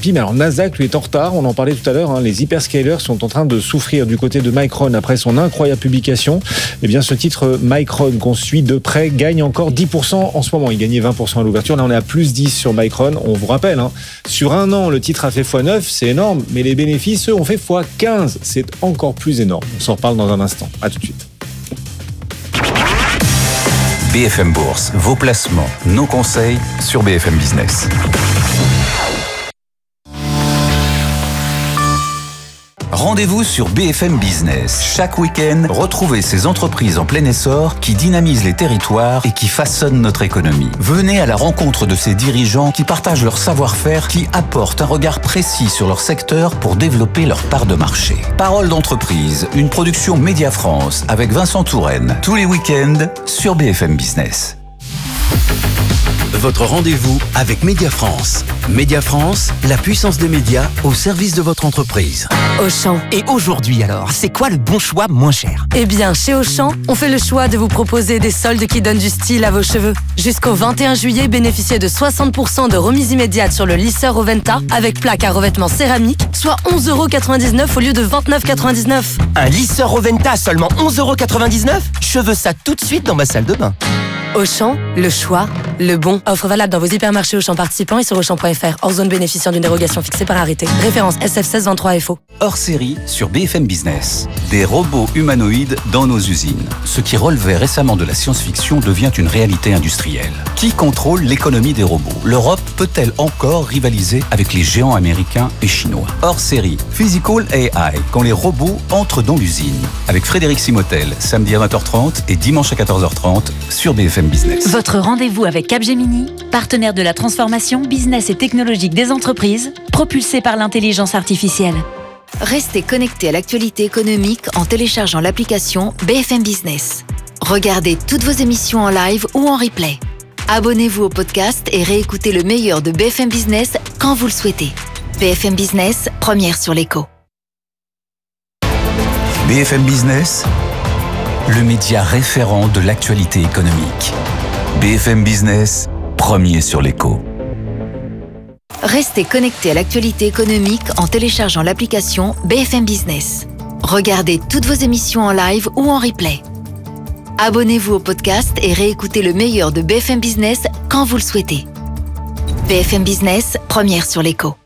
S&P, mais alors Nasdaq lui est en retard, on en parlait tout à l'heure, les hyperscalers sont en train de souffrir du côté de Micron après son incroyable publication. Eh bien ce titre Micron qu'on suit de près gagne encore 10% en ce moment, il gagnait 20% à l'ouverture, là on est à plus 10 sur Micron, on vous rappelle, sur un an le titre a fait x9, c'est énorme, mais les bénéfices eux ont fait x15, c'est encore plus énorme, on s'en reparle dans un instant, à tout de suite. BFM Bourse, vos placements, nos conseils sur BFM Business. Rendez-vous sur BFM Business. Chaque week-end, retrouvez ces entreprises en plein essor qui dynamisent les territoires et qui façonnent notre économie. Venez à la rencontre de ces dirigeants qui partagent leur savoir-faire, qui apportent un regard précis sur leur secteur pour développer leur part de marché. Parole d'entreprise, une production Média France avec Vincent Touraine. Tous les week-ends sur BFM Business. Votre rendez-vous avec Média France. Média France, la puissance des médias au service de votre entreprise. Auchan. Et aujourd'hui alors, c'est quoi le bon choix moins cher ? Eh bien, chez Auchan, on fait le choix de vous proposer des soldes qui donnent du style à vos cheveux. Jusqu'au 21 juillet, bénéficiez de 60% de remise immédiate sur le lisseur Oventa avec plaque à revêtement céramique, soit 11,99€ au lieu de 29,99€. Un lisseur Oventa à seulement 11,99€ ? Je veux ça tout de suite dans ma salle de bain. Auchan, le choix, le bon. Offre valable dans vos hypermarchés Auchan participants et sur Auchan.fr. Hors zone bénéficiant d'une dérogation fixée par arrêté. Référence SF1623FO. Hors série sur BFM Business. Des robots humanoïdes dans nos usines. Ce qui relevait récemment de la science-fiction devient une réalité industrielle. Qui contrôle l'économie des robots ? L'Europe peut-elle encore rivaliser avec les géants américains et chinois ? Hors série, Physical AI, quand les robots entrent dans l'usine. Avec Frédéric Simotel, samedi à 20h30 et dimanche à 14h30 sur BFM Business. Votre rendez-vous avec Capgemini, partenaire de la transformation business et technologique des entreprises, propulsé par l'intelligence artificielle. Restez connecté à l'actualité économique en téléchargeant l'application BFM Business. Regardez toutes vos émissions en live ou en replay. Abonnez-vous au podcast et réécoutez le meilleur de BFM Business quand vous le souhaitez. BFM Business, première sur l'écho. BFM Business, le média référent de l'actualité économique. BFM Business, premier sur l'écho. Restez connecté à l'actualité économique en téléchargeant l'application BFM Business. Regardez toutes vos émissions en live ou en replay. Abonnez-vous au podcast et réécoutez le meilleur de BFM Business quand vous le souhaitez. BFM Business, première sur l'écho.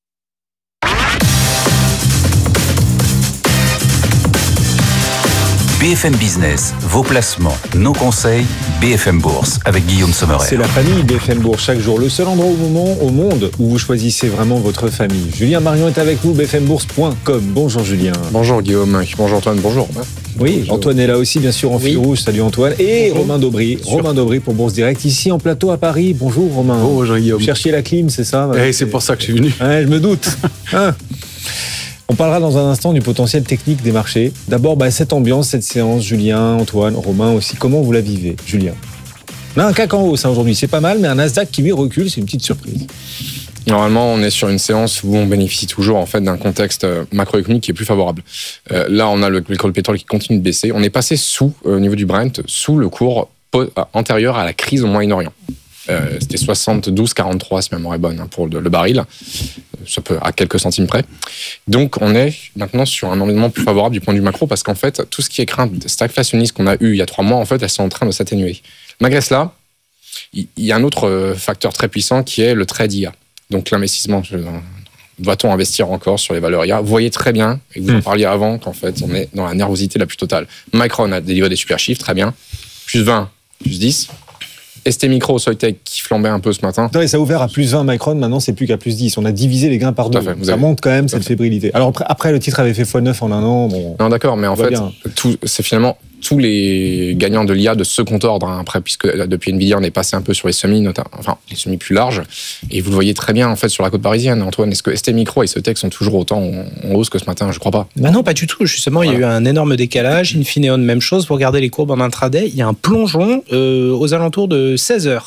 BFM Business, vos placements, nos conseils, BFM Bourse avec Guillaume Sommerel. C'est la famille BFM Bourse chaque jour, le seul endroit au monde où vous choisissez vraiment votre famille. Julien Marion est avec nous, bfmbourse.com. Bonjour Julien. Bonjour Guillaume, bonjour Antoine, bonjour. Oui, bonjour. Antoine est là aussi bien sûr en fil rouge, salut Antoine. Et bonjour. Romain Daubry, Romain Daubry pour Bourse Direct, ici en plateau à Paris. Bonjour Romain. Bonjour Guillaume. Vous cherchiez la clim, c'est ça ? C'est pour ça que je suis venu. Ouais, je me doute. On parlera dans un instant du potentiel technique des marchés. D'abord, cette ambiance, cette séance, Julien, Antoine, Romain aussi, comment vous la vivez, Julien ? On a un CAC en hausse aujourd'hui, c'est pas mal, mais un Nasdaq qui lui recule, c'est une petite surprise. Normalement, on est sur une séance où on bénéficie toujours en fait d'un contexte macroéconomique qui est plus favorable. Là, on a le pétrole qui continue de baisser. On est passé au niveau du Brent, sous le cours antérieur à la crise au Moyen-Orient. C'était 72,43 si ma mémoire est bonne pour le baril, ça peut à quelques centimes près. Donc on est maintenant sur un environnement plus favorable du point de vue macro parce qu'en fait tout ce qui est crainte stagflationniste qu'on a eu il y a 3 mois, en fait elles sont en train de s'atténuer. Malgré cela, il y a un autre facteur très puissant qui est le trade IA. Donc l'investissement, doit-on investir encore sur les valeurs IA ? Vous voyez très bien, et vous en parliez avant, qu'en fait on est dans la nervosité la plus totale. Micron a délivré des super chiffres, très bien, plus 20, plus 10. ST Micro, Soitec qui flambait un peu ce matin. Non, et ça a ouvert à plus 20 Micron, maintenant c'est plus qu'à plus 10. On a divisé les gains par 2. Ça montre quand même cette fébrilité. Alors après, le titre avait fait x9 en un an. Bon, non, d'accord, mais en fait, c'est finalement tous les gagnants de l'IA de second ordre, après, puisque depuis Nvidia, on est passé un peu sur les semis, enfin les semis plus larges, et vous le voyez très bien en fait sur la côte parisienne. Antoine, est-ce que ST Micro et Soitec sont toujours autant en hausse que ce matin ? Je crois pas. Non, pas du tout. Justement, il y a eu un énorme décalage. Infineon, même chose. Vous regardez les courbes en intraday, il y a un plongeon aux alentours de 16h.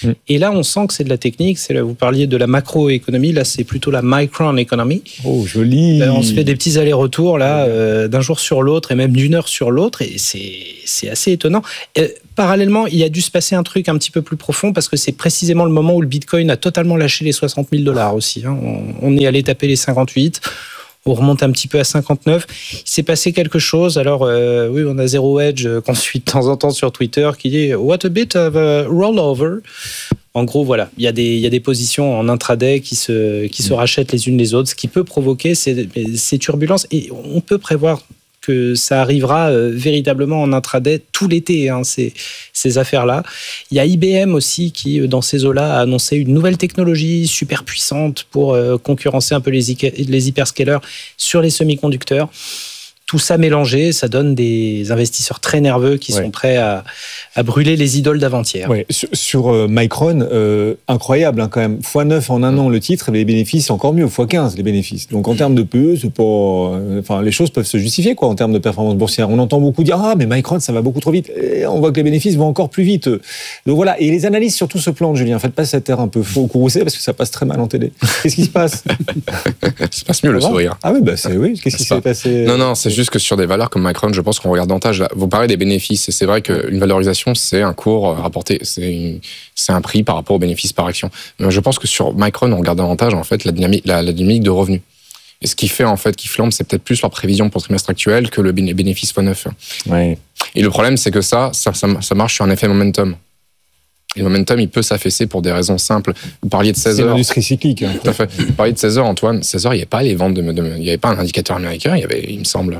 Et là, on sent que c'est de la technique. Vous parliez de la macroéconomie, là, c'est plutôt la micron economy. Oh, joli. On se fait des petits allers-retours là, d'un jour sur l'autre et même d'une heure sur l'autre, et c'est assez étonnant. Parallèlement, il a dû se passer un truc un petit peu plus profond parce que c'est précisément le moment où le Bitcoin a totalement lâché les $60,000 aussi. On est allé taper les 58. On remonte un petit peu à 59. Il s'est passé quelque chose. Alors, oui, on a Zero Hedge qu'on suit de temps en temps sur Twitter qui dit « What a bit of a rollover ». En gros, voilà, il y a des positions en intraday qui se rachètent les unes les autres, ce qui peut provoquer ces turbulences. Et on peut prévoir que ça arrivera véritablement en intraday tout l'été, ces affaires-là. Il y a IBM aussi qui, dans ces eaux-là, a annoncé une nouvelle technologie super puissante pour concurrencer un peu les hyperscalers sur les semi-conducteurs. Tout ça mélangé, ça donne des investisseurs très nerveux qui sont prêts à brûler les idoles d'avant-hier. Ouais. Sur Micron, incroyable quand même. x9 en un an le titre, et les bénéfices encore mieux, x15 les bénéfices. Donc en termes de PE, c'est pas, les choses peuvent se justifier en termes de performance boursière. On entend beaucoup dire mais Micron ça va beaucoup trop vite. Et on voit que les bénéfices vont encore plus vite. Donc voilà. Et les analystes surtout se plantent, Julien. Faites pas cette air un peu faux courroucé parce que ça passe très mal en télé. Qu'est-ce qui se passe? Ça se passe mieux le sourire. Ah oui, Qu'est-ce qui s'est passé? Non, c'est juste que sur des valeurs comme Micron, je pense qu'on regarde davantage. Vous parlez des bénéfices, et c'est vrai qu'une valorisation, c'est un cours rapporté, c'est un prix par rapport aux bénéfices par action. Mais je pense que sur Micron, on regarde davantage en fait la dynamique de revenus. Et ce qui fait en fait qui flambe, c'est peut-être plus leur prévision pour le trimestre actuel que les bénéfices x9. Ouais. Et le problème, c'est que ça marche sur un effet momentum. Et le momentum, il peut s'affaisser pour des raisons simples. Vous parliez de 16 heures. C'est l'industrie cyclique. Tout à fait. Vous parliez de 16 heures, Antoine. 16 heures, il n'y avait pas les ventes il n'y avait pas un indicateur américain. Il me semble.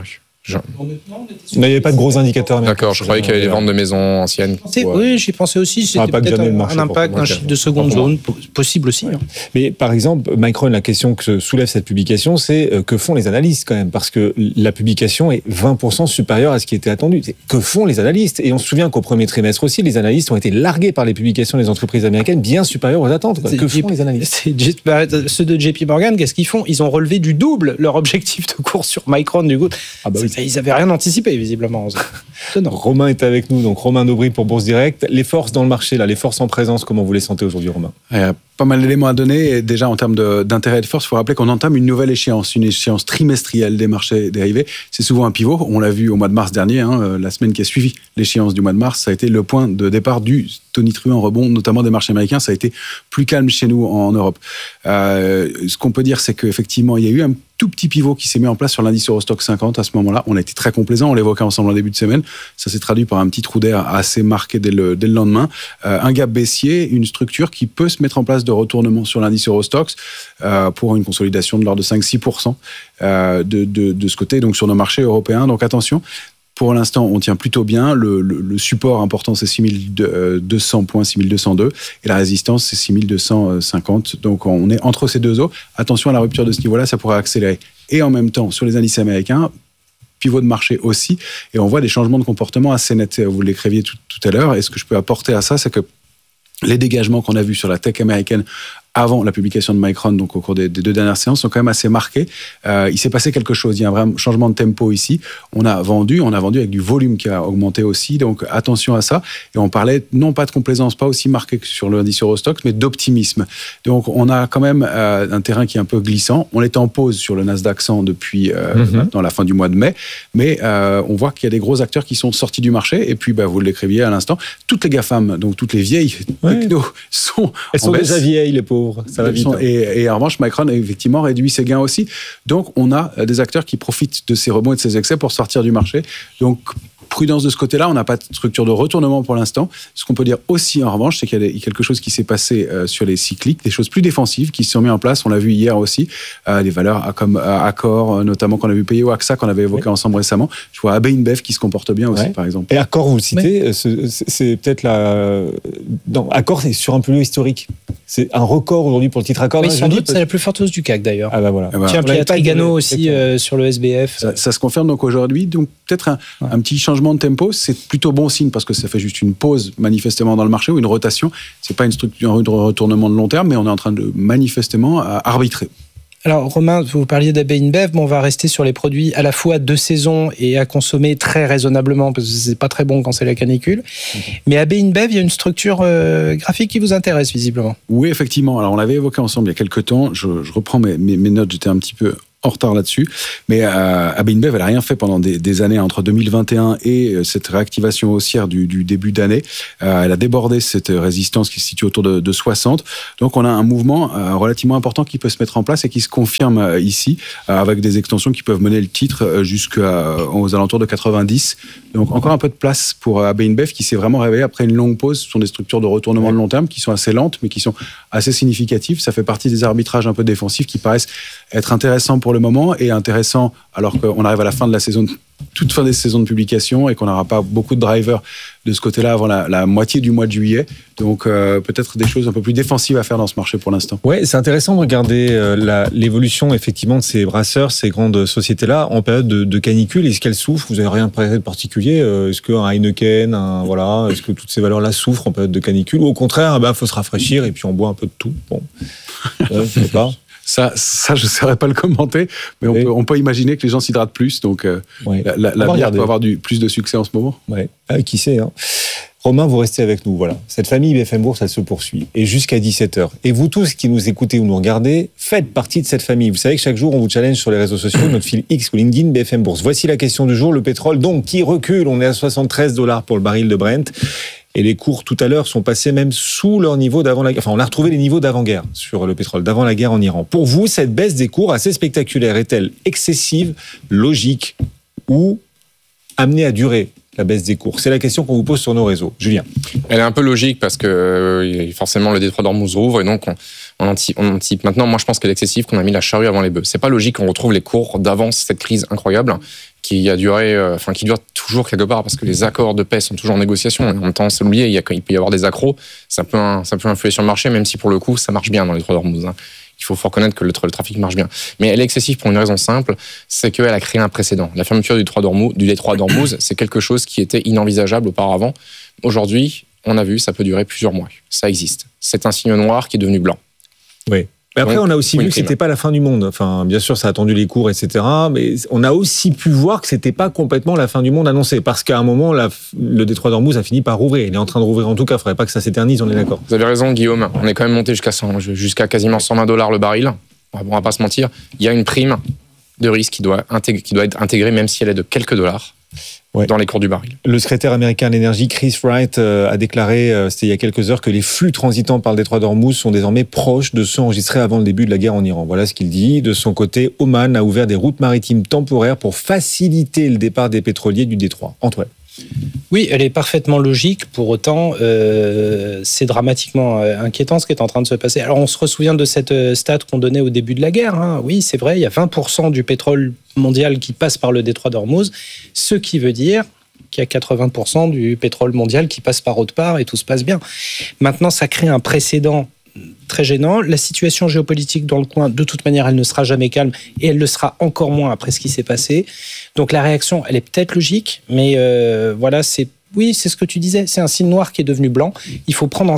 Il n'y avait pas de gros indicateurs américains. D'accord, je croyais qu'il y avait les ventes de maisons anciennes. Oui, j'y pensais aussi. C'était peut-être un impact d'un chiffre de seconde zone, possible aussi. Ouais. Mais par exemple, Micron, la question que soulève cette publication, c'est que font les analystes quand même? Parce que la publication est 20% supérieure à ce qui était attendu. Que font les analystes? Et on se souvient qu'au premier trimestre aussi, les analystes ont été largués par les publications des entreprises américaines bien supérieures aux attentes. Que font les analystes? Ceux de JP Morgan, qu'est-ce qu'ils font? Ils ont relevé du double leur objectif de cours sur Micron, du coup. Ils n'avaient rien anticipé, visiblement. Romain est avec nous, donc Romain Daubry pour Bourse Direct. Les forces dans le marché, là, les forces en présence, comment vous les sentez aujourd'hui, Romain? Pas mal d'éléments à donner. Et déjà, en termes d'intérêt et de force, il faut rappeler qu'on entame une nouvelle échéance, une échéance trimestrielle des marchés dérivés. C'est souvent un pivot. On l'a vu au mois de mars dernier, la semaine qui a suivi l'échéance du mois de mars, ça a été le point de départ du tonitruant rebond, notamment des marchés américains. Ça a été plus calme chez nous en Europe. Ce qu'on peut dire, c'est qu'effectivement, il y a eu un tout petit pivot qui s'est mis en place sur l'indice Eurostock 50 à ce moment-là. On a été très complaisants, on l'évoquait ensemble en début de semaine. Ça s'est traduit par un petit trou d'air assez marqué dès le lendemain. Un gap baissier, une structure qui peut se mettre en place de retournement sur l'indice Eurostoxx pour une consolidation de l'ordre de 5-6% de ce côté, donc sur nos marchés européens. Donc attention. Pour l'instant, on tient plutôt bien. Le support important, c'est 6200 points, 6202. Et la résistance, c'est 6250. Donc, on est entre ces deux eaux. Attention à la rupture de ce niveau-là, ça pourrait accélérer. Et en même temps, sur les indices américains, pivot de marché aussi. Et on voit des changements de comportement assez nets. Vous l'écriviez tout à l'heure. Et ce que je peux apporter à ça, c'est que les dégagements qu'on a vus sur la tech américaine avant la publication de Micron, donc au cours des 2 dernières séances, sont quand même assez marqués. Il s'est passé quelque chose. Il y a un vrai changement de tempo ici. On a vendu avec du volume qui a augmenté aussi. Donc attention à ça. Et on parlait non pas de complaisance, pas aussi marqué que sur l'indice Eurostoxx, mais d'optimisme. Donc on a quand même un terrain qui est un peu glissant. On est en pause sur le Nasdaq 100 depuis maintenant la fin du mois de mai. Mais on voit qu'il y a des gros acteurs qui sont sortis du marché. Et puis, vous l'écriviez à l'instant, toutes les GAFAM, donc toutes les vieilles techno sont Elles sont déjà vieilles, les pauvres. Ça va vite. Et en revanche, Micron a effectivement réduit ses gains aussi. Donc, on a des acteurs qui profitent de ces rebonds et de ces excès pour sortir du marché. Donc, prudence de ce côté-là, on n'a pas de structure de retournement pour l'instant. Ce qu'on peut dire aussi, en revanche, c'est qu'il y a quelque chose qui s'est passé sur les cycliques, des choses plus défensives qui se sont mises en place. On l'a vu hier aussi, des valeurs comme Accor, notamment qu'on a vu payer au AXA, qu'on avait évoqué ensemble récemment. Je vois AB InBev qui se comporte bien aussi, par exemple. Et Accor, vous le citez, c'est peut-être Accor, c'est sur un plus haut historique. C'est un record aujourd'hui pour le titre Accor. Oui, sans doute, c'est la plus forte hausse du CAC d'ailleurs. Ah bah voilà. Tiens, puis il y a Trigano aussi sur le SBF. Ça se confirme donc aujourd'hui. Donc peut-être un petit changement de tempo, c'est plutôt bon signe parce que ça fait juste une pause manifestement dans le marché ou une rotation. C'est pas une structure de retournement de long terme, mais on est en train de manifestement arbitrer. Alors Romain, vous parliez d'AB InBev, on va rester sur les produits à la fois de saison et à consommer très raisonnablement parce que c'est pas très bon quand c'est la canicule. Mais AB InBev, il y a une structure graphique qui vous intéresse visiblement. Oui, effectivement. Alors on l'avait évoqué ensemble il y a quelques temps. Je reprends mes notes, j'étais un petit peu en retard là-dessus, mais AB InBev, elle n'a rien fait pendant des années entre 2021 et cette réactivation haussière du début d'année. Elle a débordé cette résistance qui se situe autour de 60. Donc on a un mouvement relativement important qui peut se mettre en place et qui se confirme ici, avec des extensions qui peuvent mener le titre jusqu'aux alentours de 90. Donc encore un peu de place pour AB InBev qui s'est vraiment réveillé après une longue pause. Ce sont des structures de retournement de long terme qui sont assez lentes, mais qui sont assez significatives. Ça fait partie des arbitrages un peu défensifs qui paraissent être intéressants pour le moment et intéressant alors qu'on arrive à la fin de la saison, toute fin des saisons de publication et qu'on n'aura pas beaucoup de drivers de ce côté-là avant la moitié du mois de juillet. Donc peut-être des choses un peu plus défensives à faire dans ce marché pour l'instant. Ouais, c'est intéressant de regarder l'évolution effectivement de ces brasseurs, ces grandes sociétés-là en période de canicule. Est-ce qu'elles souffrent? Vous n'avez rien préparé de particulier? Est-ce qu'un Heineken, est-ce que toutes ces valeurs-là souffrent en période de canicule? Ou au contraire, faut se rafraîchir et puis on boit un peu de tout. Bon, je sais pas. Ça, je ne saurais pas le commenter, mais on peut imaginer que les gens s'hydratent plus, donc la bière peut avoir plus de succès en ce moment. Ouais. Qui sait, hein. Romain, vous restez avec nous, voilà. Cette famille BFM Bourse, elle se poursuit, et jusqu'à 17h. Et vous tous qui nous écoutez ou nous regardez, faites partie de cette famille. Vous savez que chaque jour, on vous challenge sur les réseaux sociaux, notre fil X ou LinkedIn BFM Bourse. Voici la question du jour, le pétrole, donc, qui recule? On est à $73 pour le baril de Brent. Et les cours, tout à l'heure, sont passés même sous leur niveau d'avant la guerre. Enfin, on a retrouvé les niveaux d'avant-guerre sur le pétrole, d'avant la guerre en Iran. Pour vous, cette baisse des cours assez spectaculaire est-elle excessive, logique ou amenée à durer, la baisse des cours? C'est la question qu'on vous pose sur nos réseaux. Julien. Elle est un peu logique parce que forcément, le détroit d'Ormuz rouvre et donc on anticipe. Maintenant, moi, je pense qu'elle est excessive, qu'on a mis la charrue avant les bœufs. C'est pas logique qu'on retrouve les cours d'avant cette crise incroyable qui a duré, qui dure toujours quelque part parce que les accords de paix sont toujours en négociation. En même temps, c'est oublié, il peut y avoir des accros. Ça peut influer sur le marché, même si pour le coup, ça marche bien dans les détroits d'Ormuz. Il faut reconnaître que le trafic marche bien. Mais elle est excessive pour une raison simple, c'est qu'elle a créé un précédent. La fermeture du détroit d'Ormuz, c'est quelque chose qui était inenvisageable auparavant. Aujourd'hui, on a vu, ça peut durer plusieurs mois. Ça existe. C'est un signe noir qui est devenu blanc. Oui. Mais après, on a aussi vu que c'était pas la fin du monde. Enfin, bien sûr, ça a attendu les cours, etc. Mais on a aussi pu voir que c'était pas complètement la fin du monde annoncée. Parce qu'à un moment, le détroit d'Ormuz a fini par rouvrir. Il est en train de rouvrir en tout cas. Il faudrait pas que ça s'éternise, on est d'accord. Vous avez raison, Guillaume. On est quand même monté jusqu'à quasiment $120 le baril. On va pas se mentir. Il y a une prime de risque qui doit être intégrée, même si elle est de quelques dollars. Dans les cours du baril. Le secrétaire américain de l'énergie, Chris Wright, a déclaré, c'était il y a quelques heures, que les flux transitant par le détroit d'Ormuz sont désormais proches de ceux enregistrés avant le début de la guerre en Iran. Voilà ce qu'il dit. De son côté, Oman a ouvert des routes maritimes temporaires pour faciliter le départ des pétroliers du détroit. Antoine. Oui, elle est parfaitement logique. Pour autant, c'est dramatiquement inquiétant ce qui est en train de se passer. Alors, on se ressouvient de cette stat qu'on donnait au début de la guerre. Hein. Oui, c'est vrai, il y a 20% du pétrole mondial qui passe par le détroit d'Ormuz, ce qui veut dire qu'il y a 80% du pétrole mondial qui passe par autre part et tout se passe bien. Maintenant, ça crée un précédent très gênant. La situation géopolitique dans le coin, de toute manière, elle ne sera jamais calme et elle le sera encore moins après ce qui s'est passé. Donc la réaction, elle est peut-être logique, mais voilà, c'est ce que tu disais, c'est un signe noir qui est devenu blanc. Il faut prendre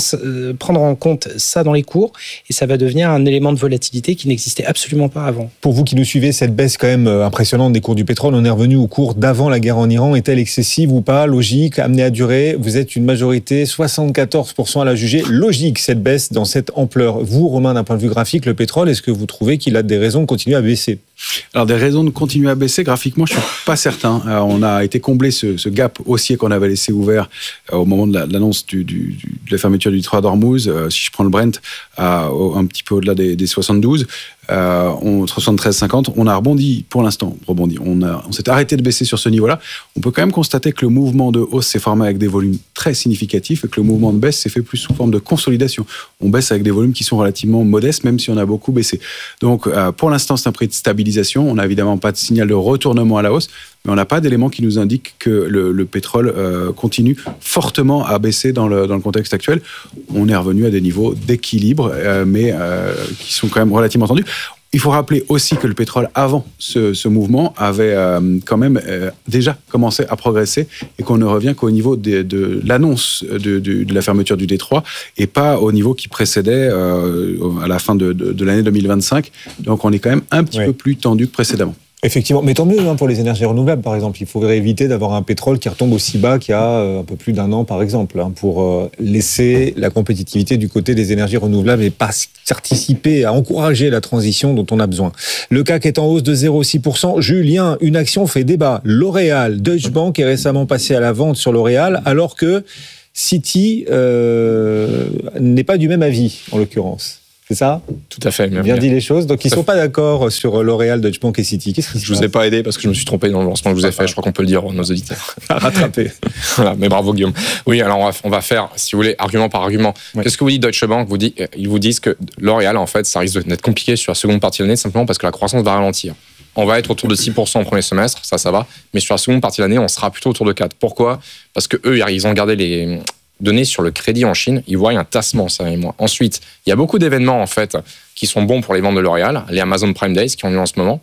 en compte ça dans les cours et ça va devenir un élément de volatilité qui n'existait absolument pas avant. Pour vous qui nous suivez, cette baisse quand même impressionnante des cours du pétrole, on est revenu au cours d'avant la guerre en Iran. Est-elle excessive ou pas? Logique, amenée à durer? Vous êtes une majorité, 74% à la juger. Logique cette baisse dans cette ampleur. Vous, Romain, d'un point de vue graphique, le pétrole, est-ce que vous trouvez qu'il a des raisons de continuer à baisser? Alors des raisons de continuer à baisser, graphiquement, je suis pas certain. On a été comblé ce gap haussier qu'on avait laissé ouvert au moment de l'annonce de la fermeture du détroit d'Ormuz. Si je prends le Brent un petit peu au-delà des 72, 73,50, on a rebondi pour l'instant. On s'est arrêté de baisser sur ce niveau-là. On peut quand même constater que le mouvement de hausse s'est formé avec des volumes très significatifs et que le mouvement de baisse s'est fait plus sous forme de consolidation. On baisse avec des volumes qui sont relativement modestes, même si on a beaucoup baissé. Donc, pour l'instant, c'est un prix de stabilisation. On n'a évidemment pas de signal de retournement à la hausse, mais on n'a pas d'éléments qui nous indiquent que le pétrole continue fortement à baisser dans le contexte actuel. On est revenu à des niveaux d'équilibre, mais qui sont quand même relativement tendus. Il faut rappeler aussi que le pétrole, avant ce mouvement, avait quand même déjà commencé à progresser et qu'on ne revient qu'au niveau de l'annonce de la fermeture du détroit et pas au niveau qui précédait à la fin de l'année 2025. Donc on est quand même un petit peu plus tendu que précédemment. Effectivement, mais tant mieux pour les énergies renouvelables, par exemple. Il faudrait éviter d'avoir un pétrole qui retombe aussi bas qu'il y a un peu plus d'un an, par exemple, pour laisser la compétitivité du côté des énergies renouvelables et participer à encourager la transition dont on a besoin. Le CAC est en hausse de 0,6%. Julien, une action fait débat. L'Oréal, Deutsche Bank est récemment passé à la vente sur L'Oréal, alors que Citi n'est pas du même avis, en l'occurrence. C'est ça ? Tout à fait. Bien dit les choses. Donc, ils ne sont pas d'accord sur L'Oréal, Deutsche Bank et Citi. Qu'est-ce qui se passe ? Je ne vous ai pas aidé parce que je me suis trompé dans le lancement que je vous ai fait. Je crois qu'on peut le dire à nos auditeurs. À rattraper. Voilà, mais bravo Guillaume. Oui, alors on va faire, si vous voulez, argument par argument. Ouais. Qu'est-ce que vous dit Deutsche Bank ? Ils vous disent que L'Oréal, en fait, ça risque d'être compliqué sur la seconde partie de l'année, simplement parce que la croissance va ralentir. On va être autour de 6% au premier semestre, ça va. Mais sur la seconde partie de l'année, on sera plutôt autour de 4%. Pourquoi ? Parce que eux, ils ont gardé les données sur le crédit en Chine, ils voient un tassement, ça et moi. Ensuite, il y a beaucoup d'événements, en fait, qui sont bons pour les ventes de L'Oréal, les Amazon Prime Days qui ont lieu en ce moment,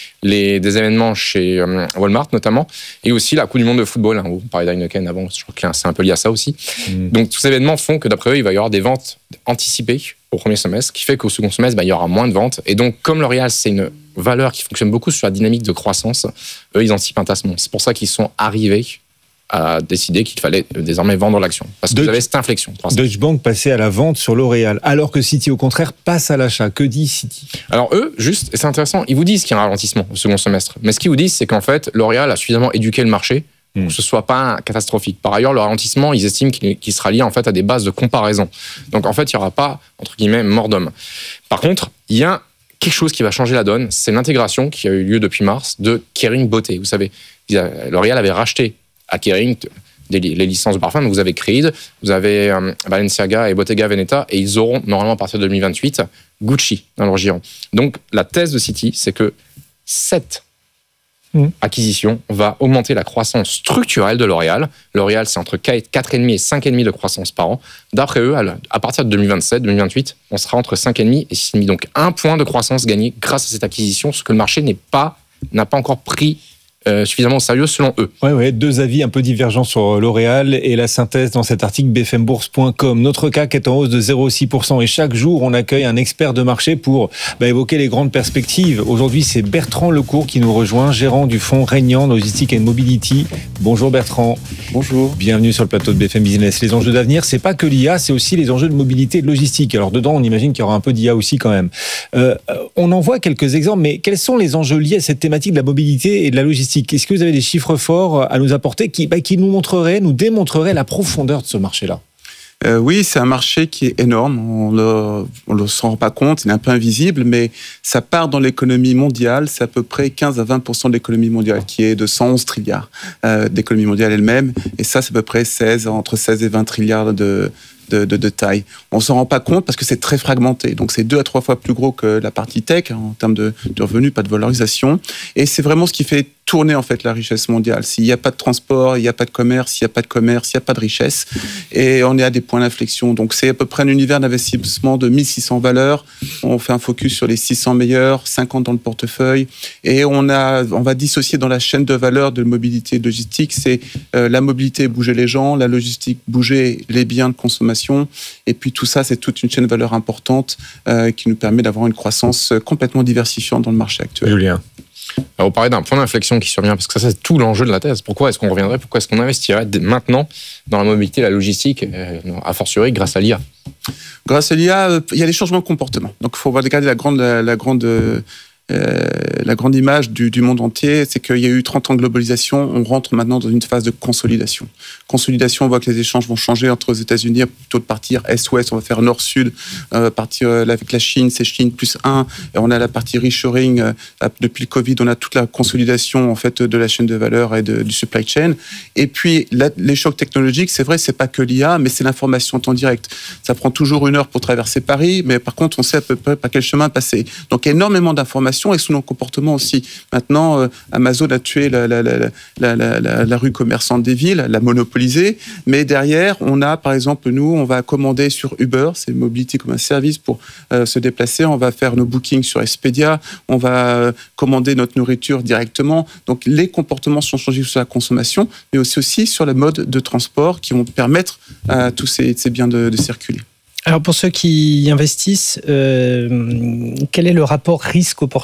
des événements chez Walmart notamment, et aussi la Coupe du Monde de football, où on parlait d'Heineken avant, je crois que c'est un peu lié à ça aussi. Donc, tous ces événements font que, d'après eux, il va y avoir des ventes anticipées au premier semestre, qui fait qu'au second semestre, il y aura moins de ventes. Et donc, comme L'Oréal, c'est une valeur qui fonctionne beaucoup sur la dynamique de croissance, eux, ils anticipent un tassement. C'est pour ça qu'ils sont arrivés à décider qu'il fallait désormais vendre l'action. Parce que vous avez cette inflexion. Deutsche Bank passait à la vente sur L'Oréal, alors que Citi, au contraire, passe à l'achat. Que dit Citi ? Alors eux, juste, et c'est intéressant, ils vous disent qu'il y a un ralentissement au second semestre. Mais ce qu'ils vous disent, c'est qu'en fait, L'Oréal a suffisamment éduqué le marché pour que ce ne soit pas catastrophique. Par ailleurs, le ralentissement, ils estiment qu'il sera lié en fait à des bases de comparaison. Donc en fait, il n'y aura pas, entre guillemets, mort d'homme. Par contre, il y a quelque chose qui va changer la donne, c'est l'intégration qui a eu lieu depuis mars de Kering Beauté. Vous savez, L'Oréal avait racheté à Kering les licences de parfum. Donc vous avez Creed, vous avez Balenciaga et Bottega Veneta, et ils auront normalement à partir de 2028 Gucci dans leur giron. Donc la thèse de Citi, c'est que cette acquisition va augmenter la croissance structurelle de L'Oréal. L'Oréal, c'est entre 4,5 et 5,5 de croissance par an. D'après eux, à partir de 2027-2028, on sera entre 5,5 et 6,5. Donc 1 point de croissance gagné grâce à cette acquisition, ce que le marché n'a pas encore pris suffisamment au sérieux selon eux. Ouais, deux avis un peu divergents sur L'Oréal et la synthèse dans cet article bfmbourse.com. Notre CAC est en hausse de 0,6% et chaque jour on accueille un expert de marché pour évoquer les grandes perspectives. Aujourd'hui c'est Bertrand Lecourt qui nous rejoint, gérant du fonds Régnant Logistique and Mobility. Bonjour Bertrand. Bonjour. Bienvenue sur le plateau de BFM Business. Les enjeux d'avenir, c'est pas que l'IA, c'est aussi les enjeux de mobilité et de logistique. Alors dedans on imagine qu'il y aura un peu d'IA aussi quand même. On en voit quelques exemples, mais quels sont les enjeux liés à cette thématique de la mobilité et de la logistique ? Est-ce que vous avez des chiffres forts à nous apporter qui nous démontreraient la profondeur de ce marché-là ? Oui, c'est un marché qui est énorme. On le s'en rend pas compte, il est un peu invisible, mais ça part dans l'économie mondiale. C'est à peu près 15 à 20% de l'économie mondiale, qui est de 111 trilliards d'économie mondiale elle-même. Et ça, c'est à peu près entre 16 et 20 trilliards de taille. On ne s'en rend pas compte parce que c'est très fragmenté. Donc, c'est 2 à 3 fois plus gros que la partie tech en termes de revenus, pas de valorisation. Et c'est vraiment ce qui fait tourner en fait la richesse mondiale. S'il n'y a pas de transport, il n'y a pas de commerce. S'il n'y a pas de commerce, il n'y a pas de richesse. Et on est à des points d'inflexion. Donc, c'est à peu près un univers d'investissement de 1600 valeurs. On fait un focus sur les 600 meilleurs, 50 dans le portefeuille. Et on va dissocier dans la chaîne de valeur de mobilité et logistique. C'est la mobilité, bouger les gens, la logistique, bouger les biens de consommation. Et puis tout ça, c'est toute une chaîne de valeur importante qui nous permet d'avoir une croissance complètement diversifiante dans le marché actuel. Julien. Alors, vous parlez d'un point d'inflexion qui survient, parce que ça, c'est tout l'enjeu de la thèse. Pourquoi est-ce qu'on reviendrait ? Pourquoi est-ce qu'on investirait maintenant dans la mobilité et la logistique, a fortiori grâce à l'IA ? Grâce à l'IA, il y a des changements de comportement. Donc, il faut regarder la grande image du monde entier, c'est qu'il y a eu 30 ans de globalisation, on rentre maintenant dans une phase de consolidation. Consolidation, on voit que les échanges vont changer entre les États-Unis, plutôt de partir Est-Ouest, on va faire Nord-Sud, partir avec la Chine, c'est Chine +1, et on a la partie reshoring, depuis le Covid, on a toute la consolidation en fait de la chaîne de valeur et du supply chain. Et puis les chocs technologiques, c'est vrai, c'est pas que l'IA, mais c'est l'information en temps direct. Ça prend toujours 1 heure pour traverser Paris, mais par contre, on sait à peu près par quel chemin passer. Donc énormément d'informations consommation et sous nos comportements aussi. Maintenant, Amazon a tué la rue commerçante des villes, l'a monopolisée, mais derrière, on a, par exemple, nous, on va commander sur Uber, c'est mobilité comme un service pour se déplacer, on va faire nos bookings sur Expedia, on va commander notre nourriture directement. Donc, les comportements sont changés sur la consommation, mais aussi sur le mode de transport qui vont permettre à tous ces biens de circuler. Alors pour ceux qui investissent, quel est le rapport risque-opportunité ?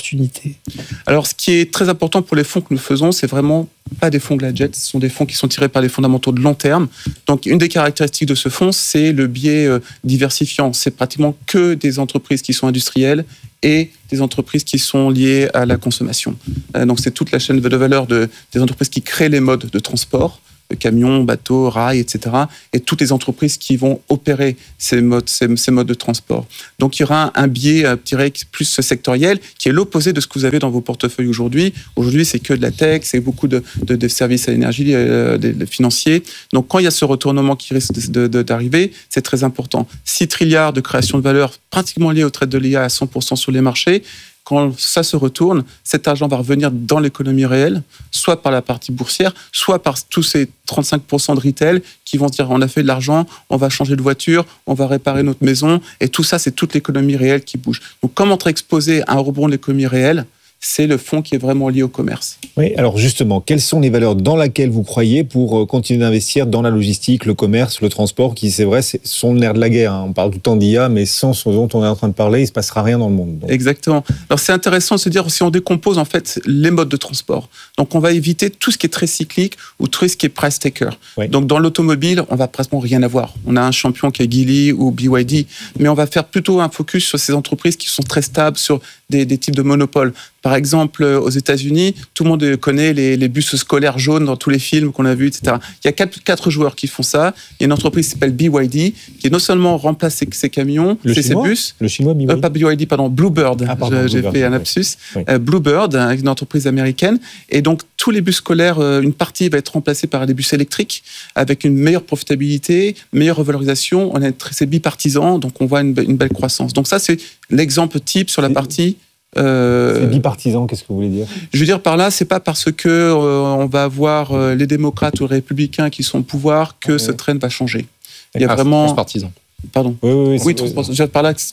Alors ce qui est très important pour les fonds que nous faisons, c'est vraiment pas des fonds gadgets, ce sont des fonds qui sont tirés par les fondamentaux de long terme. Donc une des caractéristiques de ce fonds, c'est le biais diversifiant. C'est pratiquement que des entreprises qui sont industrielles et des entreprises qui sont liées à la consommation. Donc c'est toute la chaîne de valeur des entreprises qui créent les modes de transport, camions, bateaux, rails, etc. et toutes les entreprises qui vont opérer ces modes de transport. Donc il y aura un biais plus sectoriel qui est l'opposé de ce que vous avez dans vos portefeuilles aujourd'hui. Aujourd'hui, c'est que de la tech, c'est beaucoup de services à l'énergie, des financiers. Donc quand il y a ce retournement qui risque d'arriver, c'est très important. 6 trilliards de création de valeur pratiquement liés au trade de l'IA à 100% sur les marchés. Quand ça se retourne, cet argent va revenir dans l'économie réelle, soit par la partie boursière, soit par tous ces 35% de retail qui vont se dire on a fait de l'argent, on va changer de voiture, on va réparer notre maison, et tout ça, c'est toute l'économie réelle qui bouge. Donc, comment être exposé à un rebond de l'économie réelle ? C'est le fonds qui est vraiment lié au commerce. Oui, alors justement, quelles sont les valeurs dans lesquelles vous croyez pour continuer d'investir dans la logistique, le commerce, le transport, qui, c'est vrai, sont le nerf de la guerre. On parle tout le temps d'IA, mais sans ce dont on est en train de parler, il ne se passera rien dans le monde. Donc. Exactement. Alors c'est intéressant de se dire, si on décompose en fait les modes de transport, donc on va éviter tout ce qui est très cyclique ou tout ce qui est price taker. Oui. Donc dans l'automobile, on va presque rien avoir. On a un champion qui est Geely ou BYD, mais on va faire plutôt un focus sur ces entreprises qui sont très stables, sur des types de monopoles. Par exemple, aux États-Unis, tout le monde connaît les bus scolaires jaunes dans tous les films qu'on a vus, etc. Il y a quatre joueurs qui font ça. Il y a une entreprise qui s'appelle BYD, qui non seulement remplace ces camions, ces bus. Le chinois BYD. Pas BYD, pardon, Bluebird. J'ai fait un lapsus. Oui. Bluebird, une entreprise américaine. Et donc, tous les bus scolaires, une partie va être remplacée par des bus électriques, avec une meilleure profitabilité, meilleure revalorisation. C'est bipartisan, donc on voit une belle croissance. Donc ça, c'est l'exemple type sur la partie... C'est bipartisan, qu'est-ce que vous voulez dire ? Je veux dire par là, c'est pas parce que on va avoir les démocrates ou les républicains qui sont au pouvoir que ce trend va changer. Il y a vraiment transpartisan. Pardon. Oui, je veux dire par là que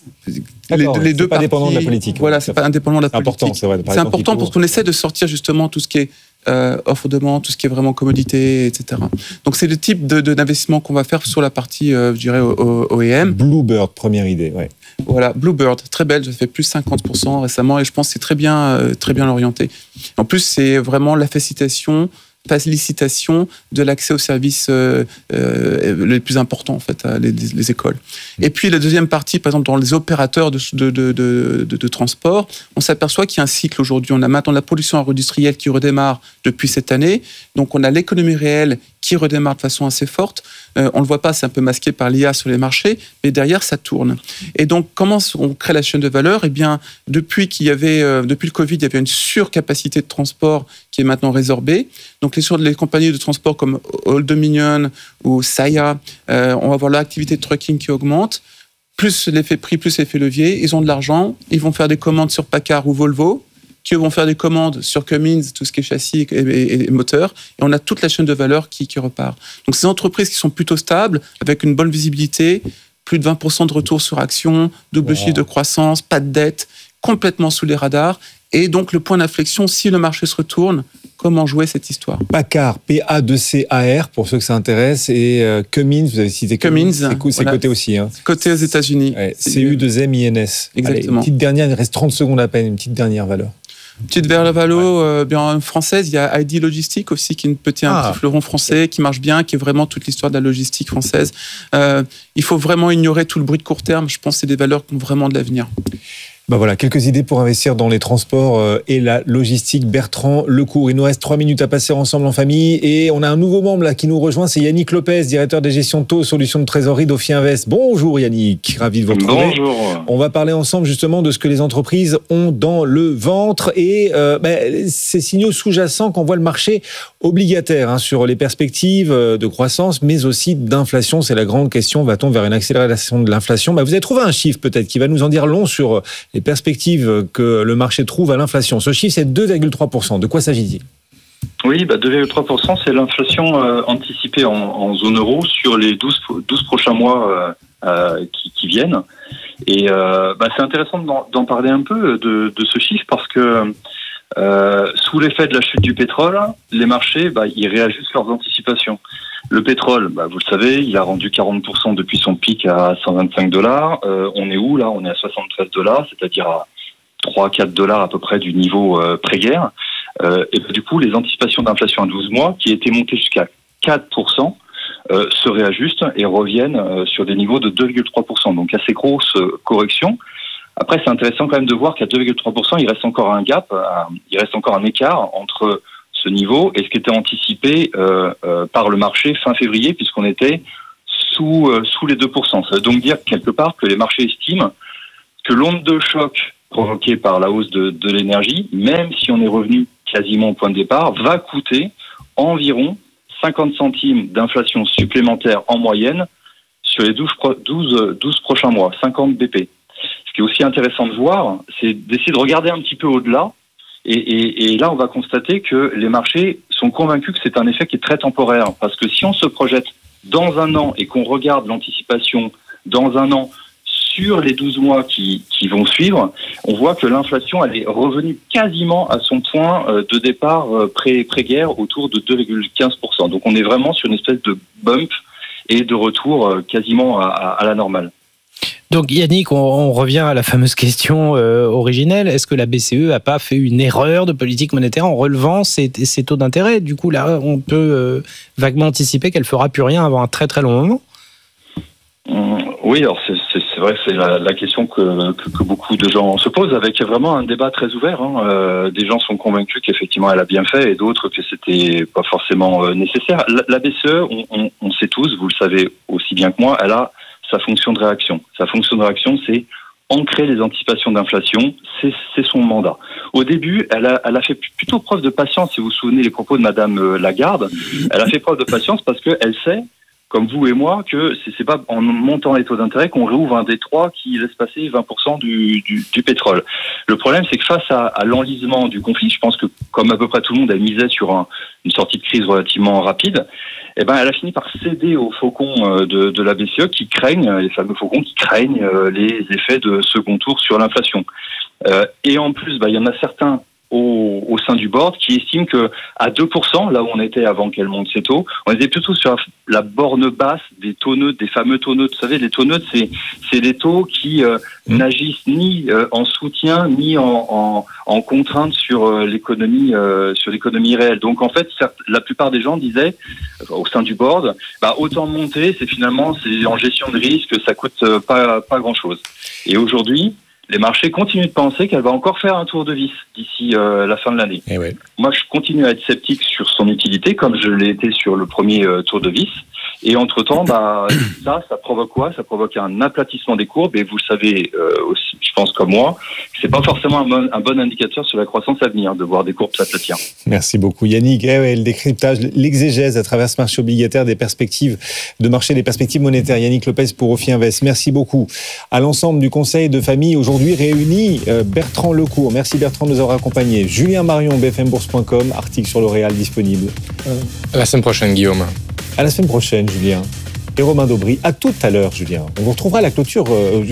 les deux pas partis, dépendant de la politique. Voilà, c'est pas indépendant de la politique. C'est important parce qu'on essaie de sortir justement tout ce qui est offre-demande, tout ce qui est vraiment commodité, etc. Donc c'est le type d'investissement qu'on va faire sur la partie, je dirais, OEM. Bluebird, première idée, ouais. Voilà, Bluebird, très belle, j'ai fait plus 50% récemment et je pense que c'est très bien orienté. En plus, c'est vraiment la facilitation de l'accès aux services les plus importants, en fait, les écoles. Et puis, la deuxième partie, par exemple, dans les opérateurs de transport, on s'aperçoit qu'il y a un cycle aujourd'hui. On a maintenant la production agroindustrielle qui redémarre depuis cette année. Donc, on a l'économie réelle qui redémarre de façon assez forte. On ne le voit pas, c'est un peu masqué par l'IA sur les marchés, mais derrière, ça tourne. Et donc, comment on crée la chaîne de valeur ? Eh bien, depuis le Covid, il y avait une surcapacité de transport qui est maintenant résorbée. Donc, les compagnies de transport comme Old Dominion ou Saia, on va voir l'activité de trucking qui augmente. Plus l'effet prix, plus l'effet levier. Ils ont de l'argent, ils vont faire des commandes sur Packard ou Volvo, qui vont faire des commandes sur Cummins, tout ce qui est châssis et moteur, et on a toute la chaîne de valeur qui repart. Donc ces entreprises qui sont plutôt stables, avec une bonne visibilité, plus de 20% de retour sur action, double chiffre de croissance, pas de dette, complètement sous les radars, et donc le point d'inflexion, si le marché se retourne, comment jouer cette histoire ? Packard, P-A-2-C-A-R, pour ceux que ça intéresse, et Cummins, vous avez cité Cummins, c'est coté aussi. Hein. Coté aux États-Unis. Ouais, C-U-2-M-I-N-S. Exactement. Allez, une petite dernière, il reste 30 secondes à peine, une petite dernière valeur. Petite valeur bien française, il y a ID Logistique aussi, qui est un petit fleuron français qui marche bien, qui est vraiment toute l'histoire de la logistique française. Il faut vraiment ignorer tout le bruit de court terme. Je pense que c'est des valeurs qui ont vraiment de l'avenir. Ben voilà, quelques idées pour investir dans les transports et la logistique. Bertrand Lecourt, il nous reste 3 minutes à passer ensemble en famille et on a un nouveau membre là qui nous rejoint, c'est Yannick Lopez, directeur des gestions de taux, solutions de trésorerie d'Ophi Invest. Bonjour Yannick, ravi de vous retrouver. Bonjour. On va parler ensemble justement de ce que les entreprises ont dans le ventre et ces signaux sous-jacents qu'envoie le marché obligataire sur les perspectives de croissance mais aussi d'inflation. C'est la grande question, va-t-on vers une accélération de l'inflation ? Vous avez trouvé un chiffre peut-être qui va nous en dire long sur les perspectives que le marché trouve à l'inflation. Ce chiffre, c'est 2,3%. De quoi s'agit-il ? Oui, 2,3%, c'est l'inflation anticipée en zone euro sur les 12 prochains mois qui viennent. Et c'est intéressant d'en parler un peu de ce chiffre parce que sous l'effet de la chute du pétrole, les marchés, ils réajustent leurs anticipations. Le pétrole, vous le savez, il a rendu 40% depuis son pic à $125. On est où là ? On est à $73, c'est-à-dire à $3-4 à peu près du niveau pré-guerre. Et du coup, les anticipations d'inflation à 12 mois, qui étaient montées jusqu'à 4%, se réajustent et reviennent sur des niveaux de 2,3%. Donc assez grosse correction. Après, c'est intéressant quand même de voir qu'à 2,3%, il reste encore un gap, il reste encore un écart entre ce niveau et ce qui était anticipé par le marché fin février, puisqu'on était sous les 2%. Ça veut donc dire quelque part que les marchés estiment que l'onde de choc provoquée par la hausse de l'énergie, même si on est revenu quasiment au point de départ, va coûter environ 50 centimes d'inflation supplémentaire en moyenne sur les 12 prochains mois, 50 BP. Ce qui est aussi intéressant de voir, c'est d'essayer de regarder un petit peu au-delà. Et là, on va constater que les marchés sont convaincus que c'est un effet qui est très temporaire. Parce que si on se projette dans un an et qu'on regarde l'anticipation dans un an sur les 12 mois qui vont suivre, on voit que l'inflation, elle est revenue quasiment à son point de départ pré-guerre, autour de 2,15%. Donc on est vraiment sur une espèce de bump et de retour quasiment à la normale. Donc Yannick, on revient à la fameuse question originelle. Est-ce que la BCE n'a pas fait une erreur de politique monétaire en relevant ses taux d'intérêt ? Du coup, là, on peut vaguement anticiper qu'elle ne fera plus rien avant un très très long moment. Oui, alors c'est vrai que c'est la question que beaucoup de gens se posent, avec vraiment un débat très ouvert. Des gens sont convaincus qu'effectivement elle a bien fait et d'autres que c'était pas forcément nécessaire. La BCE, on sait tous, vous le savez aussi bien que moi, elle a sa fonction de réaction. Sa fonction de réaction, c'est ancrer les anticipations d'inflation, c'est son mandat. Au début, elle a fait plutôt preuve de patience, si vous vous souvenez les propos de Madame Lagarde. Elle a fait preuve de patience parce qu'elle sait, comme vous et moi, que c'est pas en montant les taux d'intérêt qu'on réouvre un détroit qui laisse passer 20% du pétrole. Le problème, c'est que face à l'enlisement du conflit, je pense que comme à peu près tout le monde a misé sur une sortie de crise relativement rapide, elle a fini par céder aux faucons de la BCE qui craignent, les fameux faucons qui craignent les effets de second tour sur l'inflation. Et en plus, il y en a certains au sein du board qui estiment que à 2%, là où on était avant qu'elle monte ses taux, on était plutôt sur la borne basse des taux neutres, des fameux taux neutres. Vous savez, les taux neutres, c'est des taux qui n'agissent ni en soutien ni en contrainte sur l'économie réelle. Donc en fait, la plupart des gens disaient au sein du board, autant monter, c'est en gestion de risque, ça coûte pas grand chose. Et aujourd'hui, les marchés continuent de penser qu'elle va encore faire un tour de vis d'ici la fin de l'année. Ouais. Moi, je continue à être sceptique sur son utilité, comme je l'ai été sur le premier tour de vis. Et entre-temps, ça provoque quoi ? Ça provoque un aplatissement des courbes. Et vous le savez aussi, je pense comme moi, que c'est pas forcément un bon indicateur sur la croissance à venir de voir des courbes s'aplatir. Merci beaucoup Yannick. Le décryptage, l'exégèse à travers ce marché obligataire des perspectives de marché, des perspectives monétaires. Yannick Lopez pour Ophi Invest. Merci beaucoup à l'ensemble du conseil de famille aujourd'hui réuni. Bertrand Lecourt, merci Bertrand de nous avoir accompagnés. Julien Marion, bfmbourse.com, article sur L'Oréal disponible. À la semaine prochaine Guillaume. À la semaine prochaine, Julien. Et Romain Daubry. À tout à l'heure, Julien. On vous retrouvera à la clôture.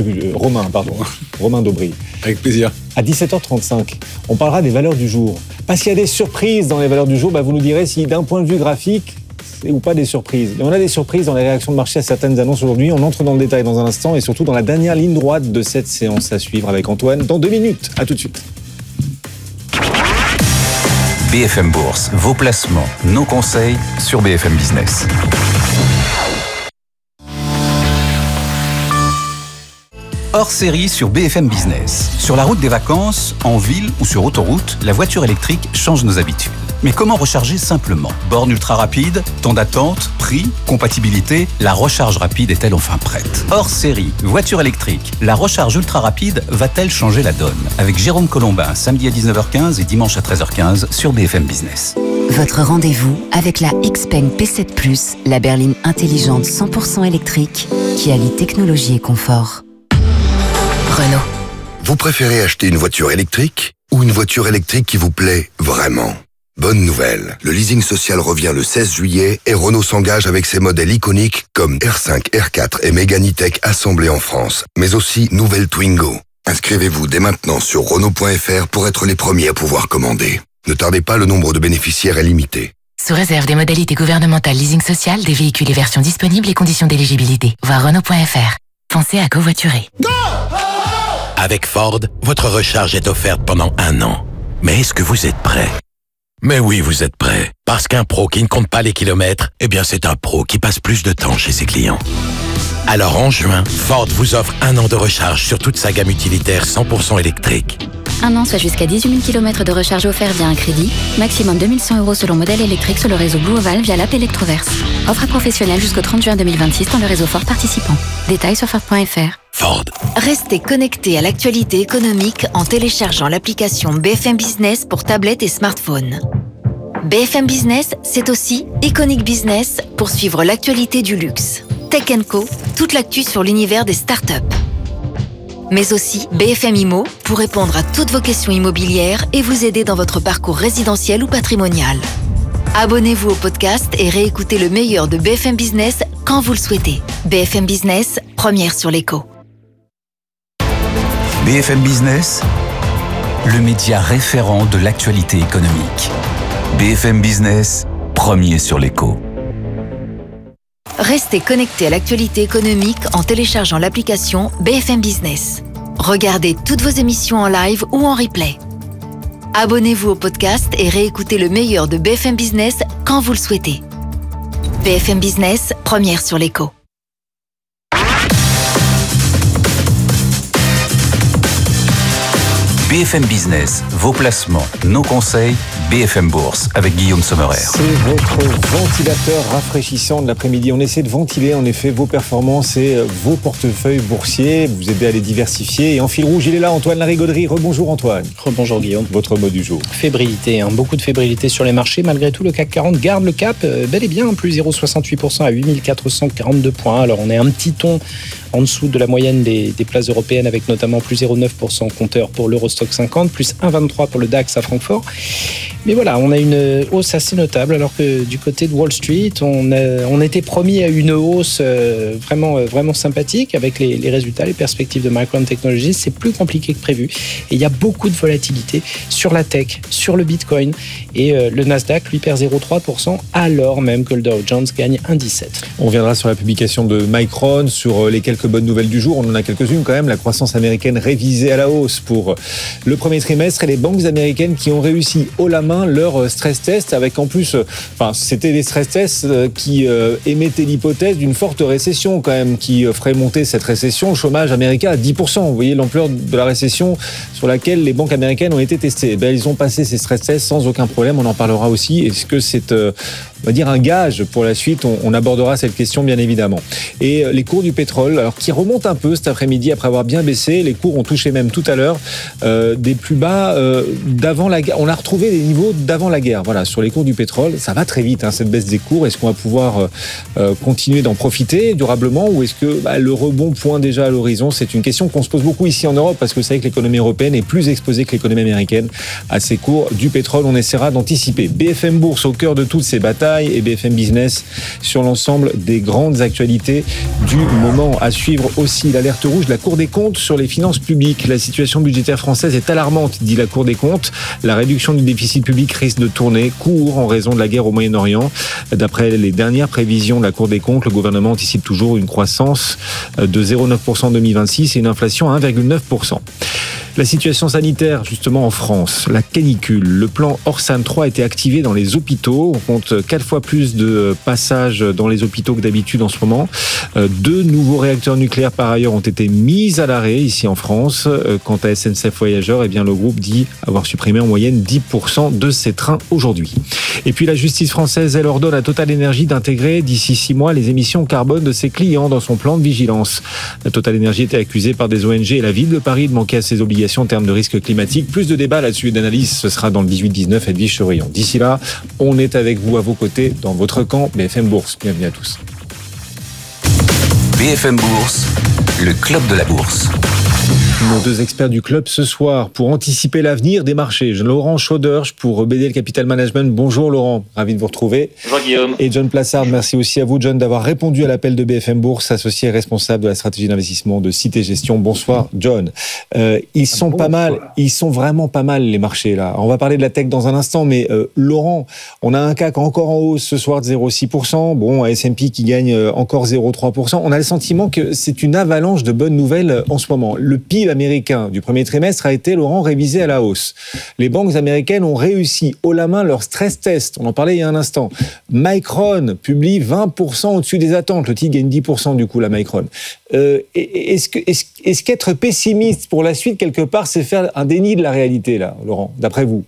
Romain Daubry. Avec plaisir. À 17h35, on parlera des valeurs du jour. Parce qu'il y a des surprises dans les valeurs du jour, vous nous direz si d'un point de vue graphique, c'est ou pas des surprises. Et on a des surprises dans les réactions de marché à certaines annonces aujourd'hui. On entre dans le détail dans un instant et surtout dans la dernière ligne droite de cette séance à suivre avec Antoine dans 2 minutes. À tout de suite. BFM Bourse, vos placements, nos conseils sur BFM Business. Hors série sur BFM Business. Sur la route des vacances, en ville ou sur autoroute, la voiture électrique change nos habitudes. Mais comment recharger simplement ? Borne ultra rapide, temps d'attente, prix, compatibilité, la recharge rapide est-elle enfin prête ? Hors série, voiture électrique, la recharge ultra rapide va-t-elle changer la donne ? Avec Jérôme Colombin, samedi à 19h15 et dimanche à 13h15 sur BFM Business. Votre rendez-vous avec la Xpeng P7 Plus, la berline intelligente 100% électrique qui allie technologie et confort. Renault. Vous préférez acheter une voiture électrique ou une voiture électrique qui vous plaît vraiment ? Bonne nouvelle, le leasing social revient le 16 juillet et Renault s'engage avec ses modèles iconiques comme R5, R4 et Mégane E-Tech assemblés en France, mais aussi nouvelle Twingo. Inscrivez-vous dès maintenant sur Renault.fr pour être les premiers à pouvoir commander. Ne tardez pas, le nombre de bénéficiaires est limité. Sous réserve des modalités gouvernementales leasing social, des véhicules et versions disponibles et conditions d'éligibilité. Voir Renault.fr. Pensez à covoiturer. Avec Ford, votre recharge est offerte pendant 1 an. Mais est-ce que vous êtes prêt ? Mais oui, vous êtes prêt. Parce qu'un pro qui ne compte pas les kilomètres, eh bien c'est un pro qui passe plus de temps chez ses clients. Alors en juin, Ford vous offre 1 an de recharge sur toute sa gamme utilitaire 100% électrique. 1 an, soit jusqu'à 18 000 km de recharge offert via un crédit. Maximum 2100 € selon modèle électrique sur le réseau Blue Oval via l'app Electroverse. Offre professionnelle jusqu'au 30 juin 2026 dans le réseau Ford participant. Détails sur Ford.fr. Ford. Restez connectés à l'actualité économique en téléchargeant l'application BFM Business pour tablette et smartphone. BFM Business, c'est aussi Iconic Business pour suivre l'actualité du luxe. Tech & Co, toute l'actu sur l'univers des startups. Mais aussi BFM Immo pour répondre à toutes vos questions immobilières et vous aider dans votre parcours résidentiel ou patrimonial. Abonnez-vous au podcast et réécoutez le meilleur de BFM Business quand vous le souhaitez. BFM Business, première sur l'écho. BFM Business, le média référent de l'actualité économique. BFM Business, premier sur l'écho. Restez connectés à l'actualité économique en téléchargeant l'application BFM Business. Regardez toutes vos émissions en live ou en replay. Abonnez-vous au podcast et réécoutez le meilleur de BFM Business quand vous le souhaitez. BFM Business, première sur l'écho. BFM Business, vos placements, nos conseils, BFM Bourse avec Guillaume Sommerer. C'est votre ventilateur rafraîchissant de l'après-midi. On essaie de ventiler en effet vos performances et vos portefeuilles boursiers, vous aider à les diversifier. Et en fil rouge, il est là, Antoine Larigauderie. Rebonjour Antoine. Rebonjour Guillaume. Votre mot du jour. Fébrilité, beaucoup de fébrilité sur les marchés. Malgré tout, le CAC 40 garde le cap, bel et bien, plus 0,68% à 8442 points. Alors on est un petit ton en dessous de la moyenne des places européennes avec notamment plus 0,9% compteur pour l'Eurostock 50, plus 1,23 pour le DAX à Francfort. Mais voilà, on a une hausse assez notable alors que du côté de Wall Street, on était promis à une hausse vraiment sympathique avec les résultats, les perspectives de Micron Technologies. C'est plus compliqué que prévu et il y a beaucoup de volatilité sur la tech, sur le Bitcoin et le Nasdaq lui perd 0,3% alors même que le Dow Jones gagne 1,17. On reviendra sur la publication de Micron, sur les quelques bonnes nouvelles du jour. On en a quelques-unes quand même. La croissance américaine révisée à la hausse pour le premier trimestre et les banques américaines qui ont réussi haut la main leur stress test avec en plus, c'était des stress tests qui émettaient l'hypothèse d'une forte récession quand même qui ferait monter cette récession, le chômage américain à 10%. Vous voyez l'ampleur de la récession sur laquelle les banques américaines ont été testées. Ils ont passé ces stress tests sans aucun problème. On en parlera aussi. Est-ce que c'est on va dire un gage pour la suite? On abordera cette question bien évidemment. Et les cours du pétrole, alors qui remontent un peu cet après-midi après avoir bien baissé. Les cours ont touché même tout à l'heure des plus bas d'avant la guerre. On a retrouvé les niveaux d'avant la guerre. Voilà, sur les cours du pétrole, ça va très vite cette baisse des cours. Est-ce qu'on va pouvoir continuer d'en profiter durablement ou est-ce que le rebond pointe déjà à l'horizon? C'est une question qu'on se pose beaucoup ici en Europe parce que c'est vrai que l'économie européenne est plus exposée que l'économie américaine à ces cours du pétrole. On essaiera d'anticiper. BFM Bourse au cœur de toutes ces batailles et BFM Business sur l'ensemble des grandes actualités du moment. À suivre aussi l'alerte rouge de la Cour des comptes sur les finances publiques. La situation budgétaire française est alarmante, dit la Cour des comptes. La réduction du déficit public risque de tourner court en raison de la guerre au Moyen-Orient. D'après les dernières prévisions de la Cour des comptes, le gouvernement anticipe toujours une croissance de 0,9% en 2026 et une inflation à 1,9%. La situation sanitaire, justement, en France, la canicule. Le plan Orsan 3 a été activé dans les hôpitaux. On compte 4 fois plus de passages dans les hôpitaux que d'habitude en ce moment. 2 nouveaux réacteurs nucléaires, par ailleurs, ont été mis à l'arrêt ici en France. Quant à SNCF Voyageurs, le groupe dit avoir supprimé en moyenne 10% de ses trains aujourd'hui. Et puis la justice française, elle ordonne à Total Energy d'intégrer d'ici 6 mois les émissions carbone de ses clients dans son plan de vigilance. Total Energy était accusée par des ONG et la ville de Paris de manquer à ses obligations en termes de risque climatique. Plus de débats là-dessus et d'analyse, ce sera dans le 18-19 Edwige Chevrillon. D'ici là, on est avec vous à vos côtés dans votre camp BFM Bourse. Bienvenue à tous. BFM Bourse, le club de la bourse. nos deux experts du club ce soir pour anticiper l'avenir des marchés. Laurent Chauderge pour BDL Capital Management. Bonjour Laurent, ravi de vous retrouver. Bonjour Guillaume. Et John Plassard, merci aussi à vous John d'avoir répondu à l'appel de BFM Bourse, associé et responsable de la stratégie d'investissement de Cité Gestion. Bonsoir John. Ils sont pas mal, ils sont vraiment pas mal les marchés là. On va parler de la tech dans un instant, mais Laurent, on a un CAC encore en hausse ce soir de 0,6%. Bon, un S&P qui gagne encore 0,3%. On a le sentiment que c'est une avalanche de bonnes nouvelles en ce moment. Le PIB américain du premier trimestre a été, Laurent, révisé à la hausse. Les banques américaines ont réussi haut la main leur stress test. On en parlait il y a un instant. Micron publie 20% au-dessus des attentes. Le titre gagne 10% du coup, la Micron. Est-ce qu'être pessimiste pour la suite, quelque part, c'est faire un déni de la réalité, là, Laurent, d'après vous?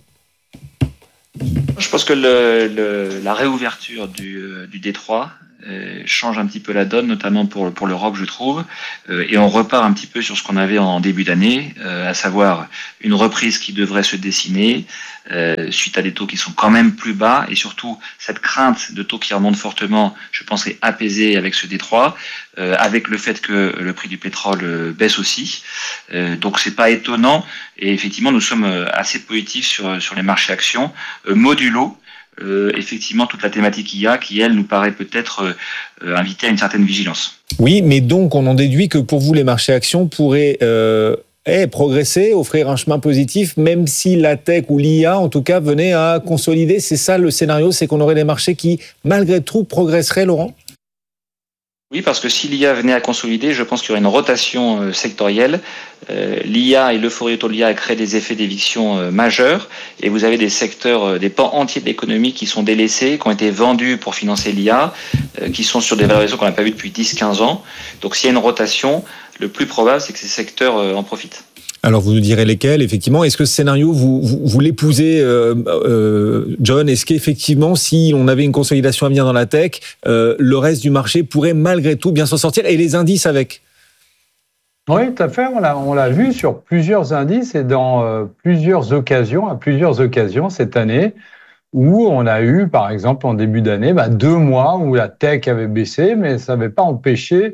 Je pense que la réouverture du Détroit change un petit peu la donne, notamment pour l'Europe, je trouve, et on repart un petit peu sur ce qu'on avait en début d'année, à savoir une reprise qui devrait se dessiner suite à des taux qui sont quand même plus bas, et surtout cette crainte de taux qui remonte fortement, je pense, est apaisée avec ce Détroit, avec le fait que le prix du pétrole baisse aussi, donc c'est pas étonnant, et effectivement nous sommes assez positifs sur les marchés actions, modulo effectivement toute la thématique IA qui, elle, nous paraît peut-être inviter à une certaine vigilance. Oui, mais donc on en déduit que pour vous, les marchés actions pourraient progresser, offrir un chemin positif, même si la tech ou l'IA, en tout cas, venait à consolider. C'est ça le scénario, c'est qu'on aurait des marchés qui, malgré tout, progresseraient, Laurent ? Oui, parce que si l'IA venait à consolider, je pense qu'il y aurait une rotation sectorielle. L'IA et l'euphorie autour de l'IA créent des effets d'éviction majeurs, et vous avez des secteurs, des pans entiers de l'économie qui sont délaissés, qui ont été vendus pour financer l'IA, qui sont sur des valorisations qu'on n'a pas vues depuis 10-15 ans. Donc s'il y a une rotation, le plus probable, c'est que ces secteurs en profitent. Alors, vous nous direz lesquels, effectivement. Est-ce que ce scénario, vous l'épousez, John? Est-ce qu'effectivement, si on avait une consolidation à venir dans la tech, le reste du marché pourrait malgré tout bien s'en sortir, et les indices avec? Oui, tout à fait. On l'a vu sur plusieurs indices et dans plusieurs occasions, à plusieurs occasions cette année, où on a eu, par exemple, en début d'année, 2 mois où la tech avait baissé, mais ça n'avait pas empêché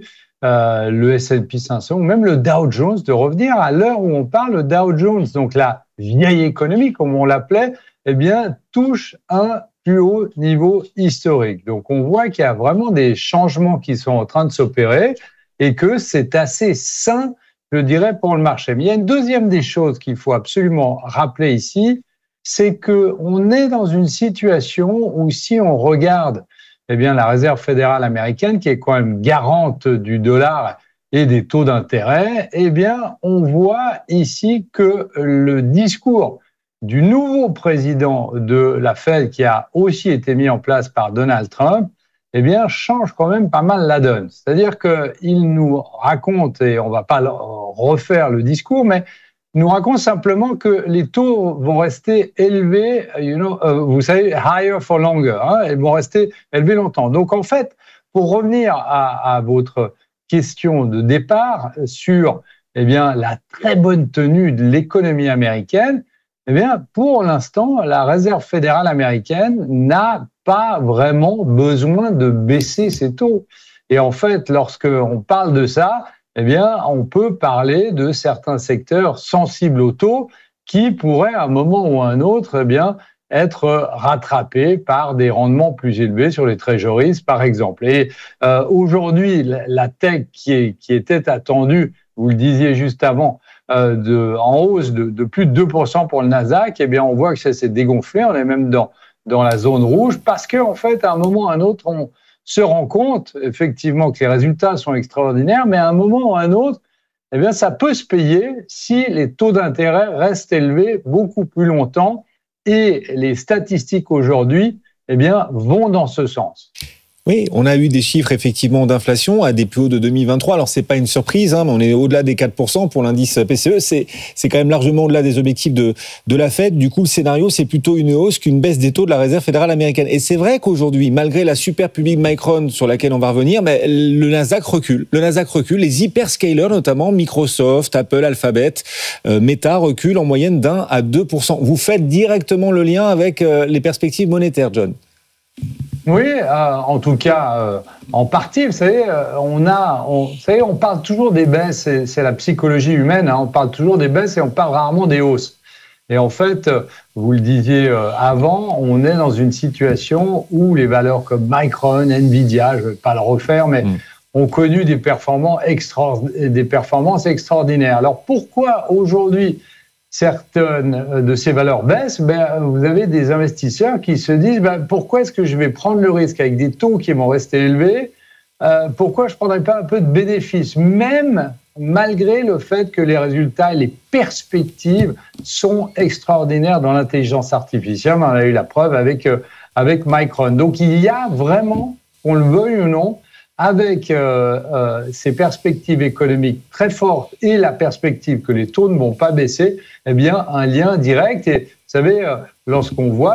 le S&P 500 ou même le Dow Jones de revenir. À l'heure où on parle, le Dow Jones, donc la vieille économie, comme on l'appelait, eh bien, touche un plus haut niveau historique. Donc, on voit qu'il y a vraiment des changements qui sont en train de s'opérer et que c'est assez sain, je dirais, pour le marché. Mais il y a une deuxième des choses qu'il faut absolument rappeler ici, c'est qu'on est dans une situation où si on regarde eh bien, la Réserve fédérale américaine, qui est quand même garante du dollar et des taux d'intérêt, eh bien, on voit ici que le discours du nouveau président de la Fed, qui a aussi été mis en place par Donald Trump, eh bien, change quand même pas mal la donne. C'est-à-dire qu'il nous raconte, et on ne va pas refaire le discours, mais nous raconte simplement que les taux vont rester élevés, vous savez, higher for longer, ils vont rester élevés longtemps. Donc, en fait, pour revenir à votre question de départ sur la très bonne tenue de l'économie américaine, pour l'instant, la Réserve fédérale américaine n'a pas vraiment besoin de baisser ses taux. Et en fait, lorsqu'on parle de ça, on peut parler de certains secteurs sensibles aux taux qui pourraient, à un moment ou à un autre, être rattrapés par des rendements plus élevés sur les treasuries, par exemple. Et aujourd'hui, la tech qui était attendue, vous le disiez juste avant, en hausse de plus de 2% pour le Nasdaq, on voit que ça s'est dégonflé. On est même dans la zone rouge parce qu'en fait, à un moment ou à un autre, on se rend compte effectivement que les résultats sont extraordinaires, mais à un moment ou à un autre, ça peut se payer si les taux d'intérêt restent élevés beaucoup plus longtemps, et les statistiques aujourd'hui vont dans ce sens. Oui, on a eu des chiffres effectivement d'inflation à des plus hauts de 2023. Alors c'est pas une surprise, mais on est au-delà des 4% pour l'indice PCE. C'est quand même largement au-delà des objectifs de la Fed. Du coup, le scénario, c'est plutôt une hausse qu'une baisse des taux de la Réserve fédérale américaine. Et c'est vrai qu'aujourd'hui, malgré la super publique Micron sur laquelle on va revenir, mais le Nasdaq recule. Les hyperscalers, notamment Microsoft, Apple, Alphabet, Meta, reculent en moyenne d'1 à 2%. Vous faites directement le lien avec les perspectives monétaires, John? Oui, en tout cas, en partie, vous savez, on parle toujours des baisses, c'est la psychologie humaine, hein, on parle toujours des baisses et on parle rarement des hausses. Et en fait, vous le disiez avant, on est dans une situation où les valeurs comme Micron, Nvidia, je ne vais pas le refaire, mais ont connu des performances extraordinaires. Alors pourquoi aujourd'hui certaines de ces valeurs baissent? Vous avez des investisseurs qui se disent pourquoi est-ce que je vais prendre le risque avec des taux qui vont rester élevés? Pourquoi je ne prendrais pas un peu de bénéfices, même malgré le fait que les résultats et les perspectives sont extraordinaires dans l'intelligence artificielle? On a eu la preuve avec Micron. Donc il y a vraiment, qu'on le veuille ou non, avec ces perspectives économiques très fortes et la perspective que les taux ne vont pas baisser, eh bien un lien direct. Et vous savez, lorsqu'on voit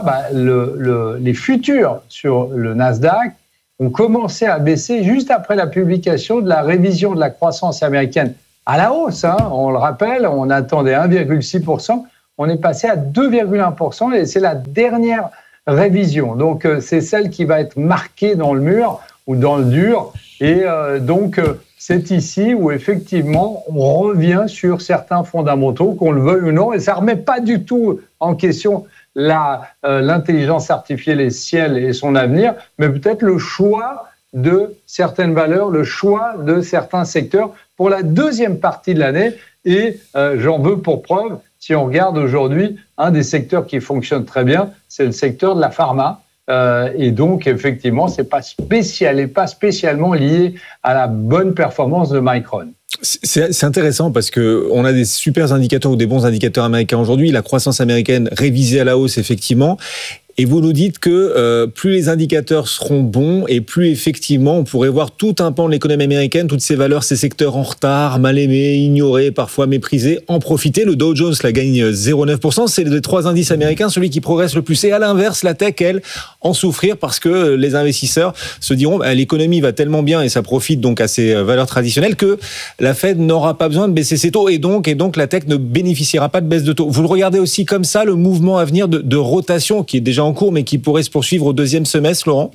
les futurs sur le Nasdaq ont commencé à baisser juste après la publication de la révision de la croissance américaine à la hausse. Hein, on le rappelle, on attendait 1,6%, on est passé à 2,1% et c'est la dernière révision. Donc c'est celle qui va être marquée dans le mur ou dans le dur. Et donc c'est ici où effectivement on revient sur certains fondamentaux, qu'on le veuille ou non, et ça ne remet pas du tout en question l'intelligence artificielle et son avenir, mais peut-être le choix de certaines valeurs, le choix de certains secteurs pour la deuxième partie de l'année. Et j'en veux pour preuve, si on regarde aujourd'hui, un des secteurs qui fonctionne très bien, c'est le secteur de la pharma. Et donc, effectivement, c'est pas spécialement lié à la bonne performance de Micron. C'est intéressant parce que on a des super indicateurs ou des bons indicateurs américains aujourd'hui. La croissance américaine révisée à la hausse, effectivement. Et vous nous dites que plus les indicateurs seront bons et plus effectivement on pourrait voir tout un pan de l'économie américaine, toutes ces valeurs, ces secteurs en retard, mal aimés, ignorés, parfois méprisés, en profiter. Le Dow Jones la gagne 0,9%. C'est les 3 indices américains, celui qui progresse le plus. Et à l'inverse, la tech, elle, en souffrir parce que les investisseurs se diront l'économie va tellement bien et ça profite donc à ces valeurs traditionnelles que la Fed n'aura pas besoin de baisser ses taux et donc la tech ne bénéficiera pas de baisse de taux. Vous le regardez aussi comme ça, le mouvement à venir de rotation qui est déjà en cours, mais qui pourrait se poursuivre au deuxième semestre, Laurent?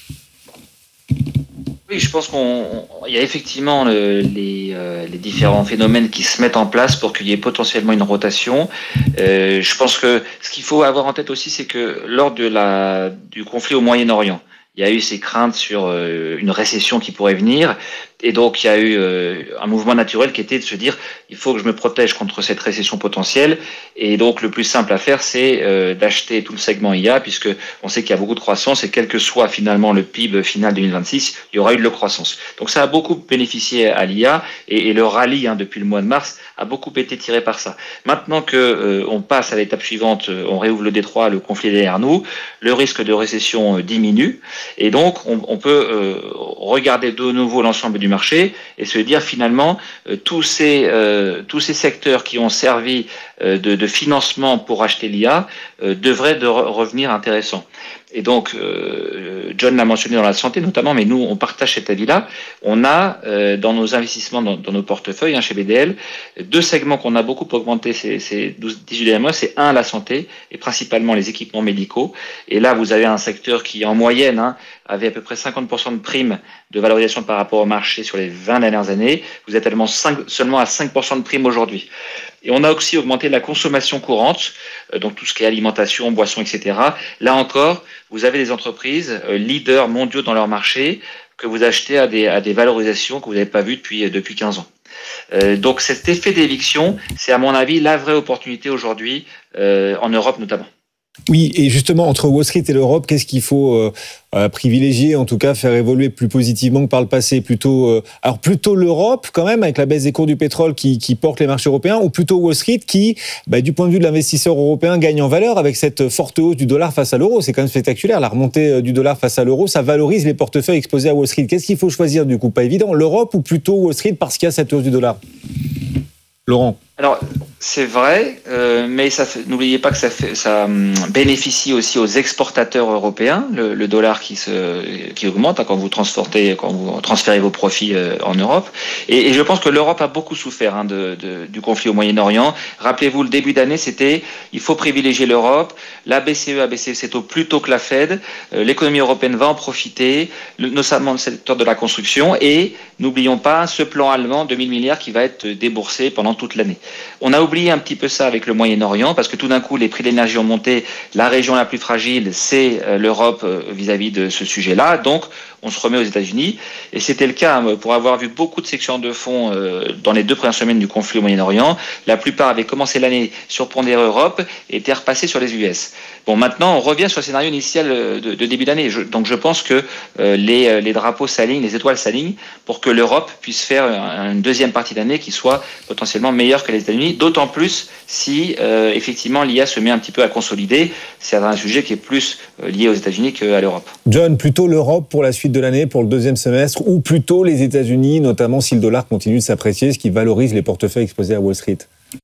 Oui, je pense qu'il y a effectivement les différents phénomènes qui se mettent en place pour qu'il y ait potentiellement une rotation. Je pense que ce qu'il faut avoir en tête aussi, c'est que lors du conflit au Moyen-Orient, il y a eu ces craintes sur une récession qui pourrait venir. Et donc, il y a eu un mouvement naturel qui était de se dire il faut que je me protège contre cette récession potentielle. Et donc, le plus simple à faire, c'est d'acheter tout le segment IA, puisque on sait qu'il y a beaucoup de croissance et quel que soit finalement le PIB final 2026, il y aura eu de la croissance. Donc, ça a beaucoup bénéficié à l'IA et le rallye depuis le mois de mars a beaucoup été tiré par ça. Maintenant que on passe à l'étape suivante, on réouvre le détroit, le conflit est derrière nous, le risque de récession diminue et donc on peut regarder de nouveau l'ensemble du marché et se dire finalement tous ces secteurs qui ont servi de financement pour acheter l'IA devraient revenir intéressants. Et donc, John l'a mentionné dans la santé notamment, mais nous, on partage cet avis-là. On a, dans nos investissements, dans nos portefeuilles, chez BDL, 2 segments qu'on a beaucoup augmenté ces 18 derniers mois. C'est la santé, et principalement les équipements médicaux. Et là, vous avez un secteur qui, en moyenne, avait à peu près 50% de primes de valorisation par rapport au marché sur les 20 dernières années. Vous êtes seulement à 5% de primes aujourd'hui. Et on a aussi augmenté la consommation courante, donc tout ce qui est alimentation, boissons, etc. Là encore, vous avez des entreprises leaders mondiaux dans leur marché que vous achetez à des valorisations que vous n'avez pas vues depuis 15 ans. Donc cet effet d'éviction, c'est à mon avis la vraie opportunité aujourd'hui, en Europe notamment. Oui, et justement, entre Wall Street et l'Europe, qu'est-ce qu'il faut privilégier, en tout cas faire évoluer plus positivement que par le passé? Plutôt l'Europe, quand même, avec la baisse des cours du pétrole qui porte les marchés européens, ou plutôt Wall Street qui, du point de vue de l'investisseur européen, gagne en valeur avec cette forte hausse du dollar face à l'euro? C'est quand même spectaculaire, la remontée du dollar face à l'euro, ça valorise les portefeuilles exposés à Wall Street. Qu'est-ce qu'il faut choisir, du coup? Pas évident, l'Europe ou plutôt Wall Street parce qu'il y a cette hausse du dollar? Laurent? Alors, c'est vrai, mais n'oubliez pas que ça bénéficie aussi aux exportateurs européens, le dollar qui augmente quand vous transférez vos profits en Europe. Et je pense que l'Europe a beaucoup souffert du conflit au Moyen-Orient. Rappelez-vous, le début d'année, c'était il faut privilégier l'Europe. La BCE a baissé ses taux plus tôt que la Fed. L'économie européenne va en profiter, notamment le secteur de la construction. Et n'oublions pas ce plan allemand de 1000 milliards qui va être déboursé pendant toute l'année. On a oublié un petit peu ça avec le Moyen-Orient parce que tout d'un coup les prix de l'énergie ont monté. La région la plus fragile, c'est l'Europe vis-à-vis de ce sujet-là. Donc on se remet aux États-Unis et c'était le cas pour avoir vu beaucoup de sections de fonds dans les 2 premières semaines du conflit au Moyen-Orient. La plupart avaient commencé l'année sur pondéré Europe et étaient repassés sur les US. Bon, maintenant on revient sur le scénario initial de début d'année. Donc je pense que les drapeaux s'alignent, les étoiles s'alignent pour que l'Europe puisse faire une deuxième partie d'année qui soit potentiellement meilleure que les États-Unis. D'autant plus si effectivement l'IA se met un petit peu à consolider. C'est un sujet qui est plus lié aux États-Unis qu'à l'Europe. John, plutôt l'Europe pour la suite de l'année, pour le deuxième semestre, ou plutôt les États-Unis, notamment si le dollar continue de s'apprécier, ce qui valorise les portefeuilles exposés à Wall Street?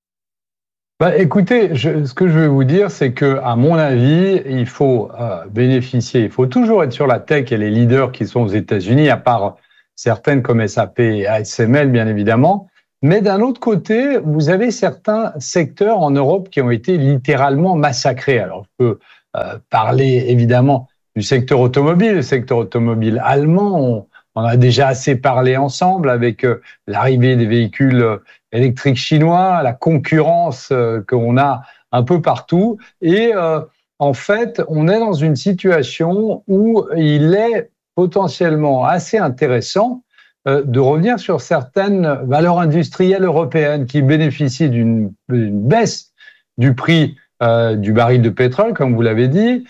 Écoutez, ce que je veux vous dire, c'est que, à mon avis, il faut bénéficier. Il faut toujours être sur la tech et les leaders qui sont aux États-Unis, à part certaines comme SAP et ASML, bien évidemment. Mais d'un autre côté, vous avez certains secteurs en Europe qui ont été littéralement massacrés. Alors, je peux parler évidemment du secteur automobile. Le secteur automobile allemand, on en a déjà assez parlé ensemble avec l'arrivée des véhicules électriques chinois, la concurrence qu'on a un peu partout. Et en fait, on est dans une situation où il est potentiellement assez intéressant de revenir sur certaines valeurs industrielles européennes qui bénéficient d'une baisse du prix du baril de pétrole, comme vous l'avez dit.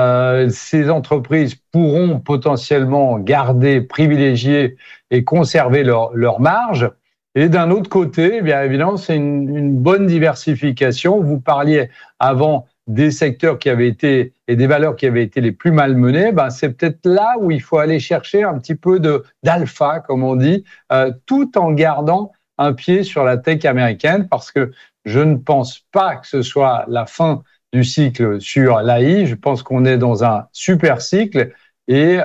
Ces entreprises pourront potentiellement garder, privilégier et conserver leur marge. Et d'un autre côté, bien évidemment, c'est une bonne diversification. Vous parliez avant des secteurs qui avaient été et des valeurs qui avaient été les plus malmenées, c'est peut-être là où il faut aller chercher un petit peu d'alpha, comme on dit, tout en gardant un pied sur la tech américaine, parce que je ne pense pas que ce soit la fin du cycle sur l'AI. Je pense qu'on est dans un super cycle et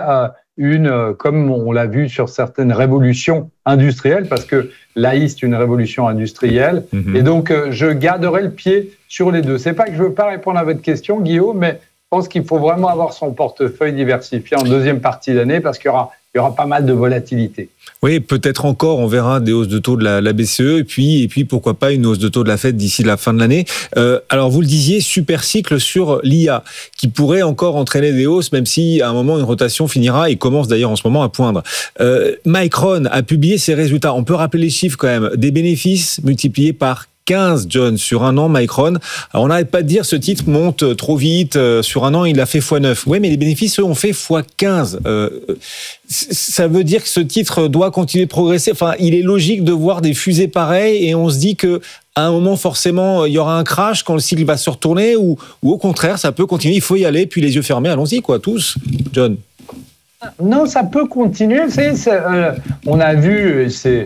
comme on l'a vu sur certaines révolutions industrielles, parce que l'AI, c'est une révolution industrielle. Et donc, je garderai le pied sur les deux. C'est pas que je veux pas répondre à votre question, Guillaume, mais je pense qu'il faut vraiment avoir son portefeuille diversifié en deuxième partie d'année parce qu'il y aura pas mal de volatilité. Oui, peut-être encore, on verra des hausses de taux de la BCE et puis pourquoi pas une hausse de taux de la Fed d'ici la fin de l'année. Alors vous le disiez, super cycle sur l'IA qui pourrait encore entraîner des hausses, même si à un moment une rotation finira et commence d'ailleurs en ce moment à poindre. Micron a publié ses résultats. On peut rappeler les chiffres quand même. Des bénéfices multipliés par 15, John, sur un an, Micron. Alors, on n'arrête pas de dire ce titre monte trop vite. Sur un an, il a fait x9. Oui, mais les bénéfices, eux, ont fait x15. Ça veut dire que ce titre doit continuer de progresser. Enfin, il est logique de voir des fusées pareilles et on se dit que à un moment, forcément, il y aura un crash quand le cycle va se retourner ou au contraire, ça peut continuer. Il faut y aller, puis les yeux fermés, allons-y, quoi, tous. John. Non, ça peut continuer. On a vu, c'est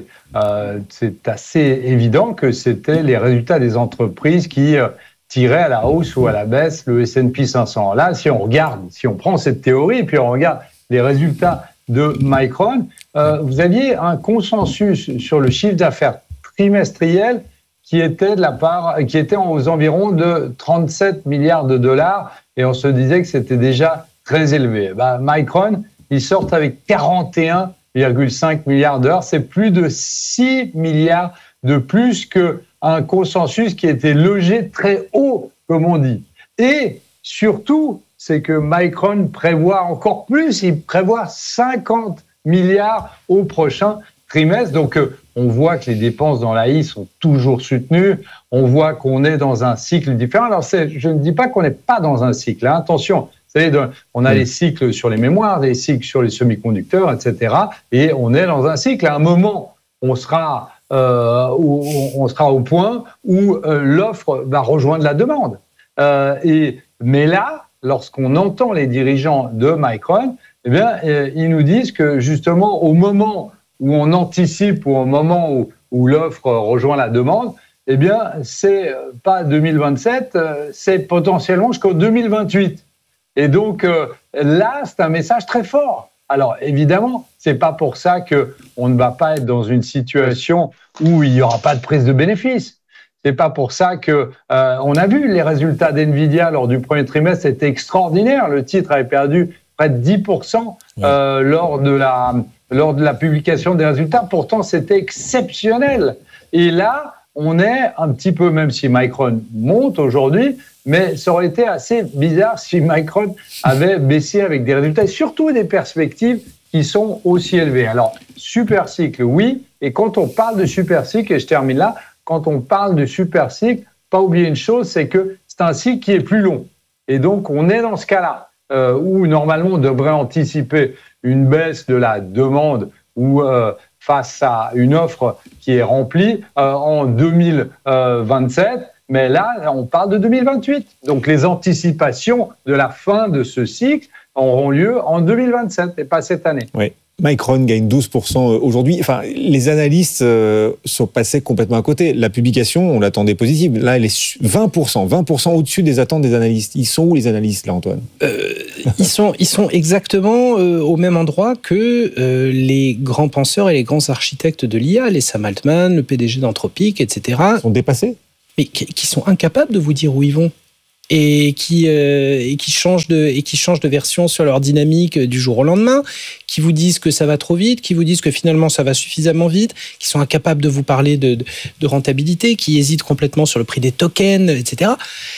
assez évident que c'était les résultats des entreprises qui tiraient à la hausse ou à la baisse le S&P 500. Là, si on prend cette théorie et puis on regarde les résultats de Micron, vous aviez un consensus sur le chiffre d'affaires trimestriel qui était aux environs de 37 milliards de dollars et on se disait que c'était déjà très élevé. Micron, ils sortent avec 41,5 milliards de dollars. C'est plus de 6 milliards de plus qu'un consensus qui était logé très haut, comme on dit. Et surtout, c'est que Micron prévoit encore plus. Il prévoit 50 milliards au prochain trimestre. Donc, on voit que les dépenses dans l'AI sont toujours soutenues. On voit qu'on est dans un cycle différent. Alors, je ne dis pas qu'on n'est pas dans un cycle. Hein. Attention. On a les cycles sur les mémoires, les cycles sur les semi-conducteurs, etc. Et on est dans un cycle. À un moment, on sera au point où l'offre va rejoindre la demande. Mais là, lorsqu'on entend les dirigeants de Micron, ils nous disent que justement, au moment où on anticipe ou au moment où l'offre rejoint la demande, eh bien, c'est pas 2027, c'est potentiellement jusqu'en 2028. Et donc, là, c'est un message très fort. Alors, évidemment, c'est pas pour ça qu'on ne va pas être dans une situation où il n'y aura pas de prise de bénéfice. C'est pas pour ça que on a vu les résultats d'NVIDIA lors du premier trimestre, c'était extraordinaire. Le titre avait perdu près de 10% lors de la publication des résultats. Pourtant, c'était exceptionnel. Et là, on est un petit peu, même si Micron monte aujourd'hui, mais ça aurait été assez bizarre si Micron avait baissé avec des résultats, et surtout des perspectives qui sont aussi élevées. Alors, super cycle, oui. Et quand on parle de super cycle, et je termine là, quand on parle de super cycle, pas oublier une chose, c'est que c'est un cycle qui est plus long. Et donc, on est dans ce cas-là, où normalement, on devrait anticiper une baisse de la demande ou face à une offre qui est remplie en 2027. Mais là, on parle de 2028. Donc, les anticipations de la fin de ce cycle auront lieu en 2027 et pas cette année. Oui. Micron gagne 12% aujourd'hui. Enfin, les analystes sont passés complètement à côté. La publication, on l'attendait positive. Là, elle est 20% au-dessus des attentes des analystes. Ils sont où les analystes, là, Antoine ? Ils sont exactement au même endroit que les grands penseurs et les grands architectes de l'IA, les Sam Altman, le PDG d'Anthropic, etc. Ils sont dépassés ? Mais qui sont incapables de vous dire où ils vont. Et qui changent de version sur leur dynamique du jour au lendemain, qui vous disent que ça va trop vite, qui vous disent que finalement ça va suffisamment vite, qui sont incapables de vous parler de rentabilité, qui hésitent complètement sur le prix des tokens, etc.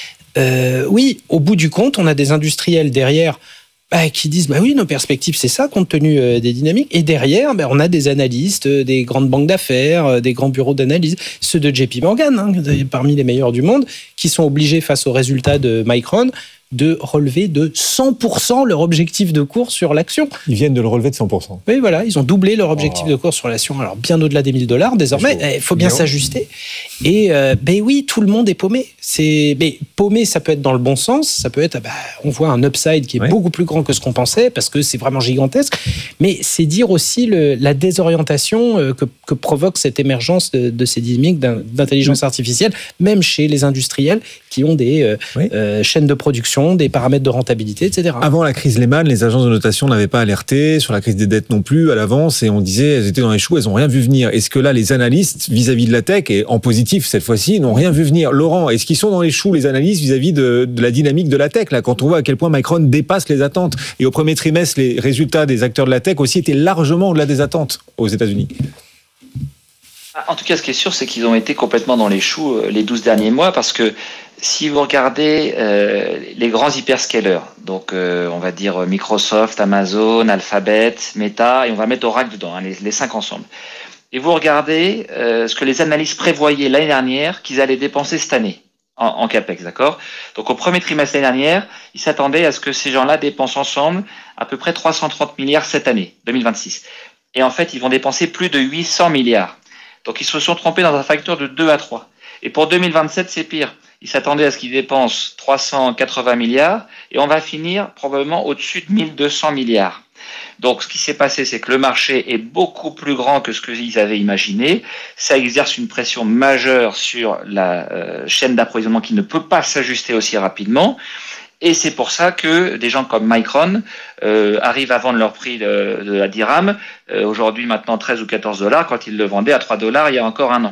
Oui, au bout du compte, on a des industriels derrière qui disent oui, nos perspectives c'est ça compte tenu des dynamiques, et derrière on a des analystes, des grandes banques d'affaires, des grands bureaux d'analyse, ceux de JP Morgan, parmi les meilleurs du monde, qui sont obligés face aux résultats de Micron de relever de 100% leur objectif de cours sur l'action. Ils viennent de le relever de 100%. Oui, voilà, ils ont doublé leur objectif de cours sur l'action, alors bien au-delà des $1000 désormais. Il faut bien s'ajuster. Et oui, tout le monde est paumé. Mais paumé, ça peut être dans le bon sens, ça peut être, on voit un upside qui est beaucoup plus grand que ce qu'on pensait, parce que c'est vraiment gigantesque, mais c'est dire aussi la désorientation que provoque cette émergence de ces dynamiques d'intelligence artificielle, même chez les industriels qui ont des chaînes de production, des paramètres de rentabilité, etc. Avant la crise Lehman, les agences de notation n'avaient pas alerté sur la crise des dettes non plus à l'avance, et on disait elles étaient dans les choux, elles n'ont rien vu venir. Est-ce que là, les analystes vis-à-vis de la tech, et en positif cette fois-ci, n'ont rien vu venir ? Laurent, est-ce qu'ils sont dans les choux, les analystes, vis-à-vis de la dynamique de la tech, là, quand on voit à quel point Micron dépasse les attentes ? Et au premier trimestre, les résultats des acteurs de la tech aussi étaient largement au-delà des attentes aux États-Unis. En tout cas, ce qui est sûr, c'est qu'ils ont été complètement dans les choux les 12 derniers mois, parce que si vous regardez les grands hyperscalers, donc on va dire Microsoft, Amazon, Alphabet, Meta, et on va mettre Oracle dedans, les 5 ensemble. Et vous regardez ce que les analystes prévoyaient l'année dernière qu'ils allaient dépenser cette année en CAPEX, d'accord ? Donc au premier trimestre l'année dernière, ils s'attendaient à ce que ces gens-là dépensent ensemble à peu près 330 milliards cette année, 2026. Et en fait, ils vont dépenser plus de 800 milliards. Donc ils se sont trompés dans un facteur de 2 à 3. Et pour 2027, c'est pire. Ils s'attendaient à ce qu'ils dépensent 380 milliards et on va finir probablement au-dessus de 1200 milliards. Donc ce qui s'est passé, c'est que le marché est beaucoup plus grand que ce qu'ils avaient imaginé. Ça exerce une pression majeure sur la chaîne d'approvisionnement qui ne peut pas s'ajuster aussi rapidement. Et c'est pour ça que des gens comme Micron arrivent à vendre leur prix de la DRAM, aujourd'hui maintenant 13 ou 14 $, quand ils le vendaient à 3 $, il y a encore un an.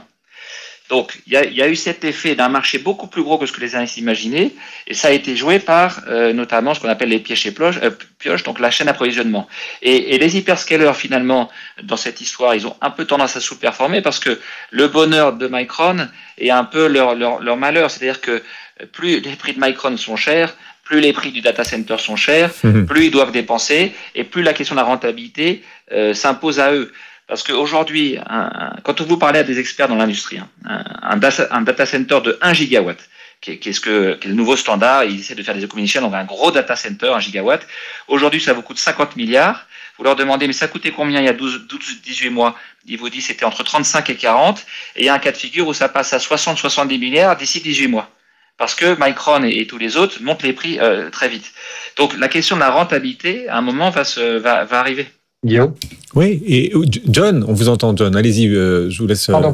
Donc il y a eu cet effet d'un marché beaucoup plus gros que ce que les analystes imaginaient, et ça a été joué par notamment ce qu'on appelle les pièges et pioches, donc la chaîne d'approvisionnement. Et les hyperscalers, finalement, dans cette histoire, ils ont un peu tendance à sous-performer, parce que le bonheur de Micron est un peu leur malheur, c'est-à-dire que plus les prix de Micron sont chers, plus les prix du data center sont chers, plus ils doivent dépenser, et plus la question de la rentabilité s'impose à eux. Parce qu'aujourd'hui, quand vous parlez à des experts dans l'industrie, un data center de 1 gigawatt, qui est le nouveau standard, ils essaient de faire des économies, donc un gros data center, 1 gigawatt, aujourd'hui ça vous coûte 50 milliards, vous leur demandez mais ça coûtait combien il y a 12-18 mois, ils vous disent c'était entre 35 et 40, et il y a un cas de figure où ça passe à 60-70 milliards d'ici 18 mois. Parce que Micron et tous les autres montent les prix très vite. Donc la question de la rentabilité, à un moment, va arriver. Guillaume ? Oui, et John, on vous entend, John. Allez-y, je vous laisse. Pardon.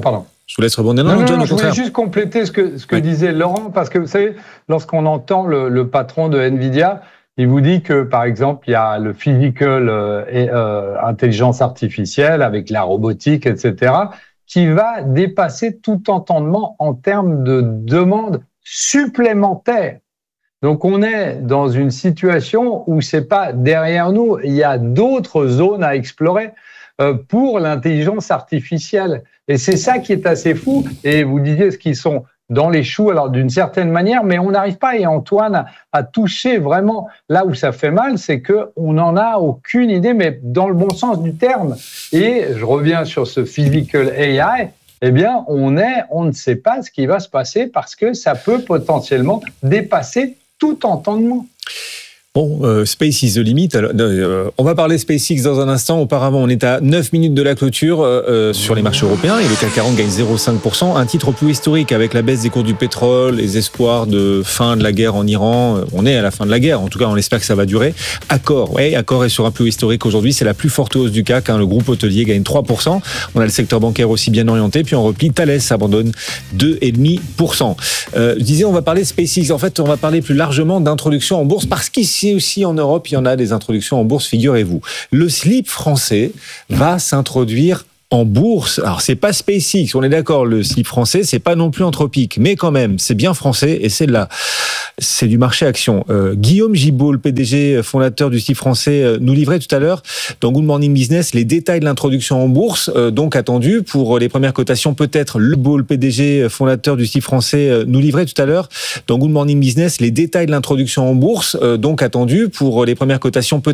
Je vous laisse rebondir. Non, je voulais juste compléter ce que disait Laurent, parce que vous savez, lorsqu'on entend le patron de Nvidia, il vous dit que, par exemple, il y a le physical et intelligence artificielle avec la robotique, etc., qui va dépasser tout entendement en termes de demande supplémentaire. Donc, on est dans une situation où c'est pas derrière nous, il y a d'autres zones à explorer pour l'intelligence artificielle. Et c'est ça qui est assez fou. Et vous disiez ce qu'ils sont dans les choux, alors d'une certaine manière, mais on n'arrive pas, et Antoine, à toucher vraiment là où ça fait mal, c'est qu'on n'en a aucune idée, mais dans le bon sens du terme. Et je reviens sur ce physical AI, eh bien, on ne sait pas ce qui va se passer parce que ça peut potentiellement dépasser tout entendement. Bon, Space is the limit. Alors, on va parler SpaceX dans un instant. Auparavant, on est à 9 minutes de la clôture sur les marchés européens et le CAC 40 gagne 0,5%. Un titre plus historique avec la baisse des cours du pétrole, les espoirs de fin de la guerre en Iran. On est à la fin de la guerre. En tout cas, on espère que ça va durer. Accor est sur un plus historique aujourd'hui. C'est la plus forte hausse du CAC. Le groupe hôtelier gagne 3%. On a le secteur bancaire aussi bien orienté. Puis en repli, Thales abandonne 2,5%. Je disais, on va parler SpaceX. En fait, on va parler plus largement d'introduction en bourse parce qu'ici aussi en Europe, il y en a des introductions en bourse, figurez-vous. Le slip français va s'introduire en bourse. Alors, c'est pas SpaceX, on est d'accord, le slip français, c'est pas non plus Anthropic, mais quand même, c'est bien français et c'est du marché action. Guillaume Gibault, le PDG fondateur du slip français, nous livrait tout à l'heure dans Good Morning Business les détails de l'introduction en bourse, donc attendu pour les premières cotations, peut-être. Le PDG fondateur du slip français, nous livrait tout à l'heure dans Good Morning Business les détails de l'introduction en bourse, donc attendu pour les premières cotations, peut-être.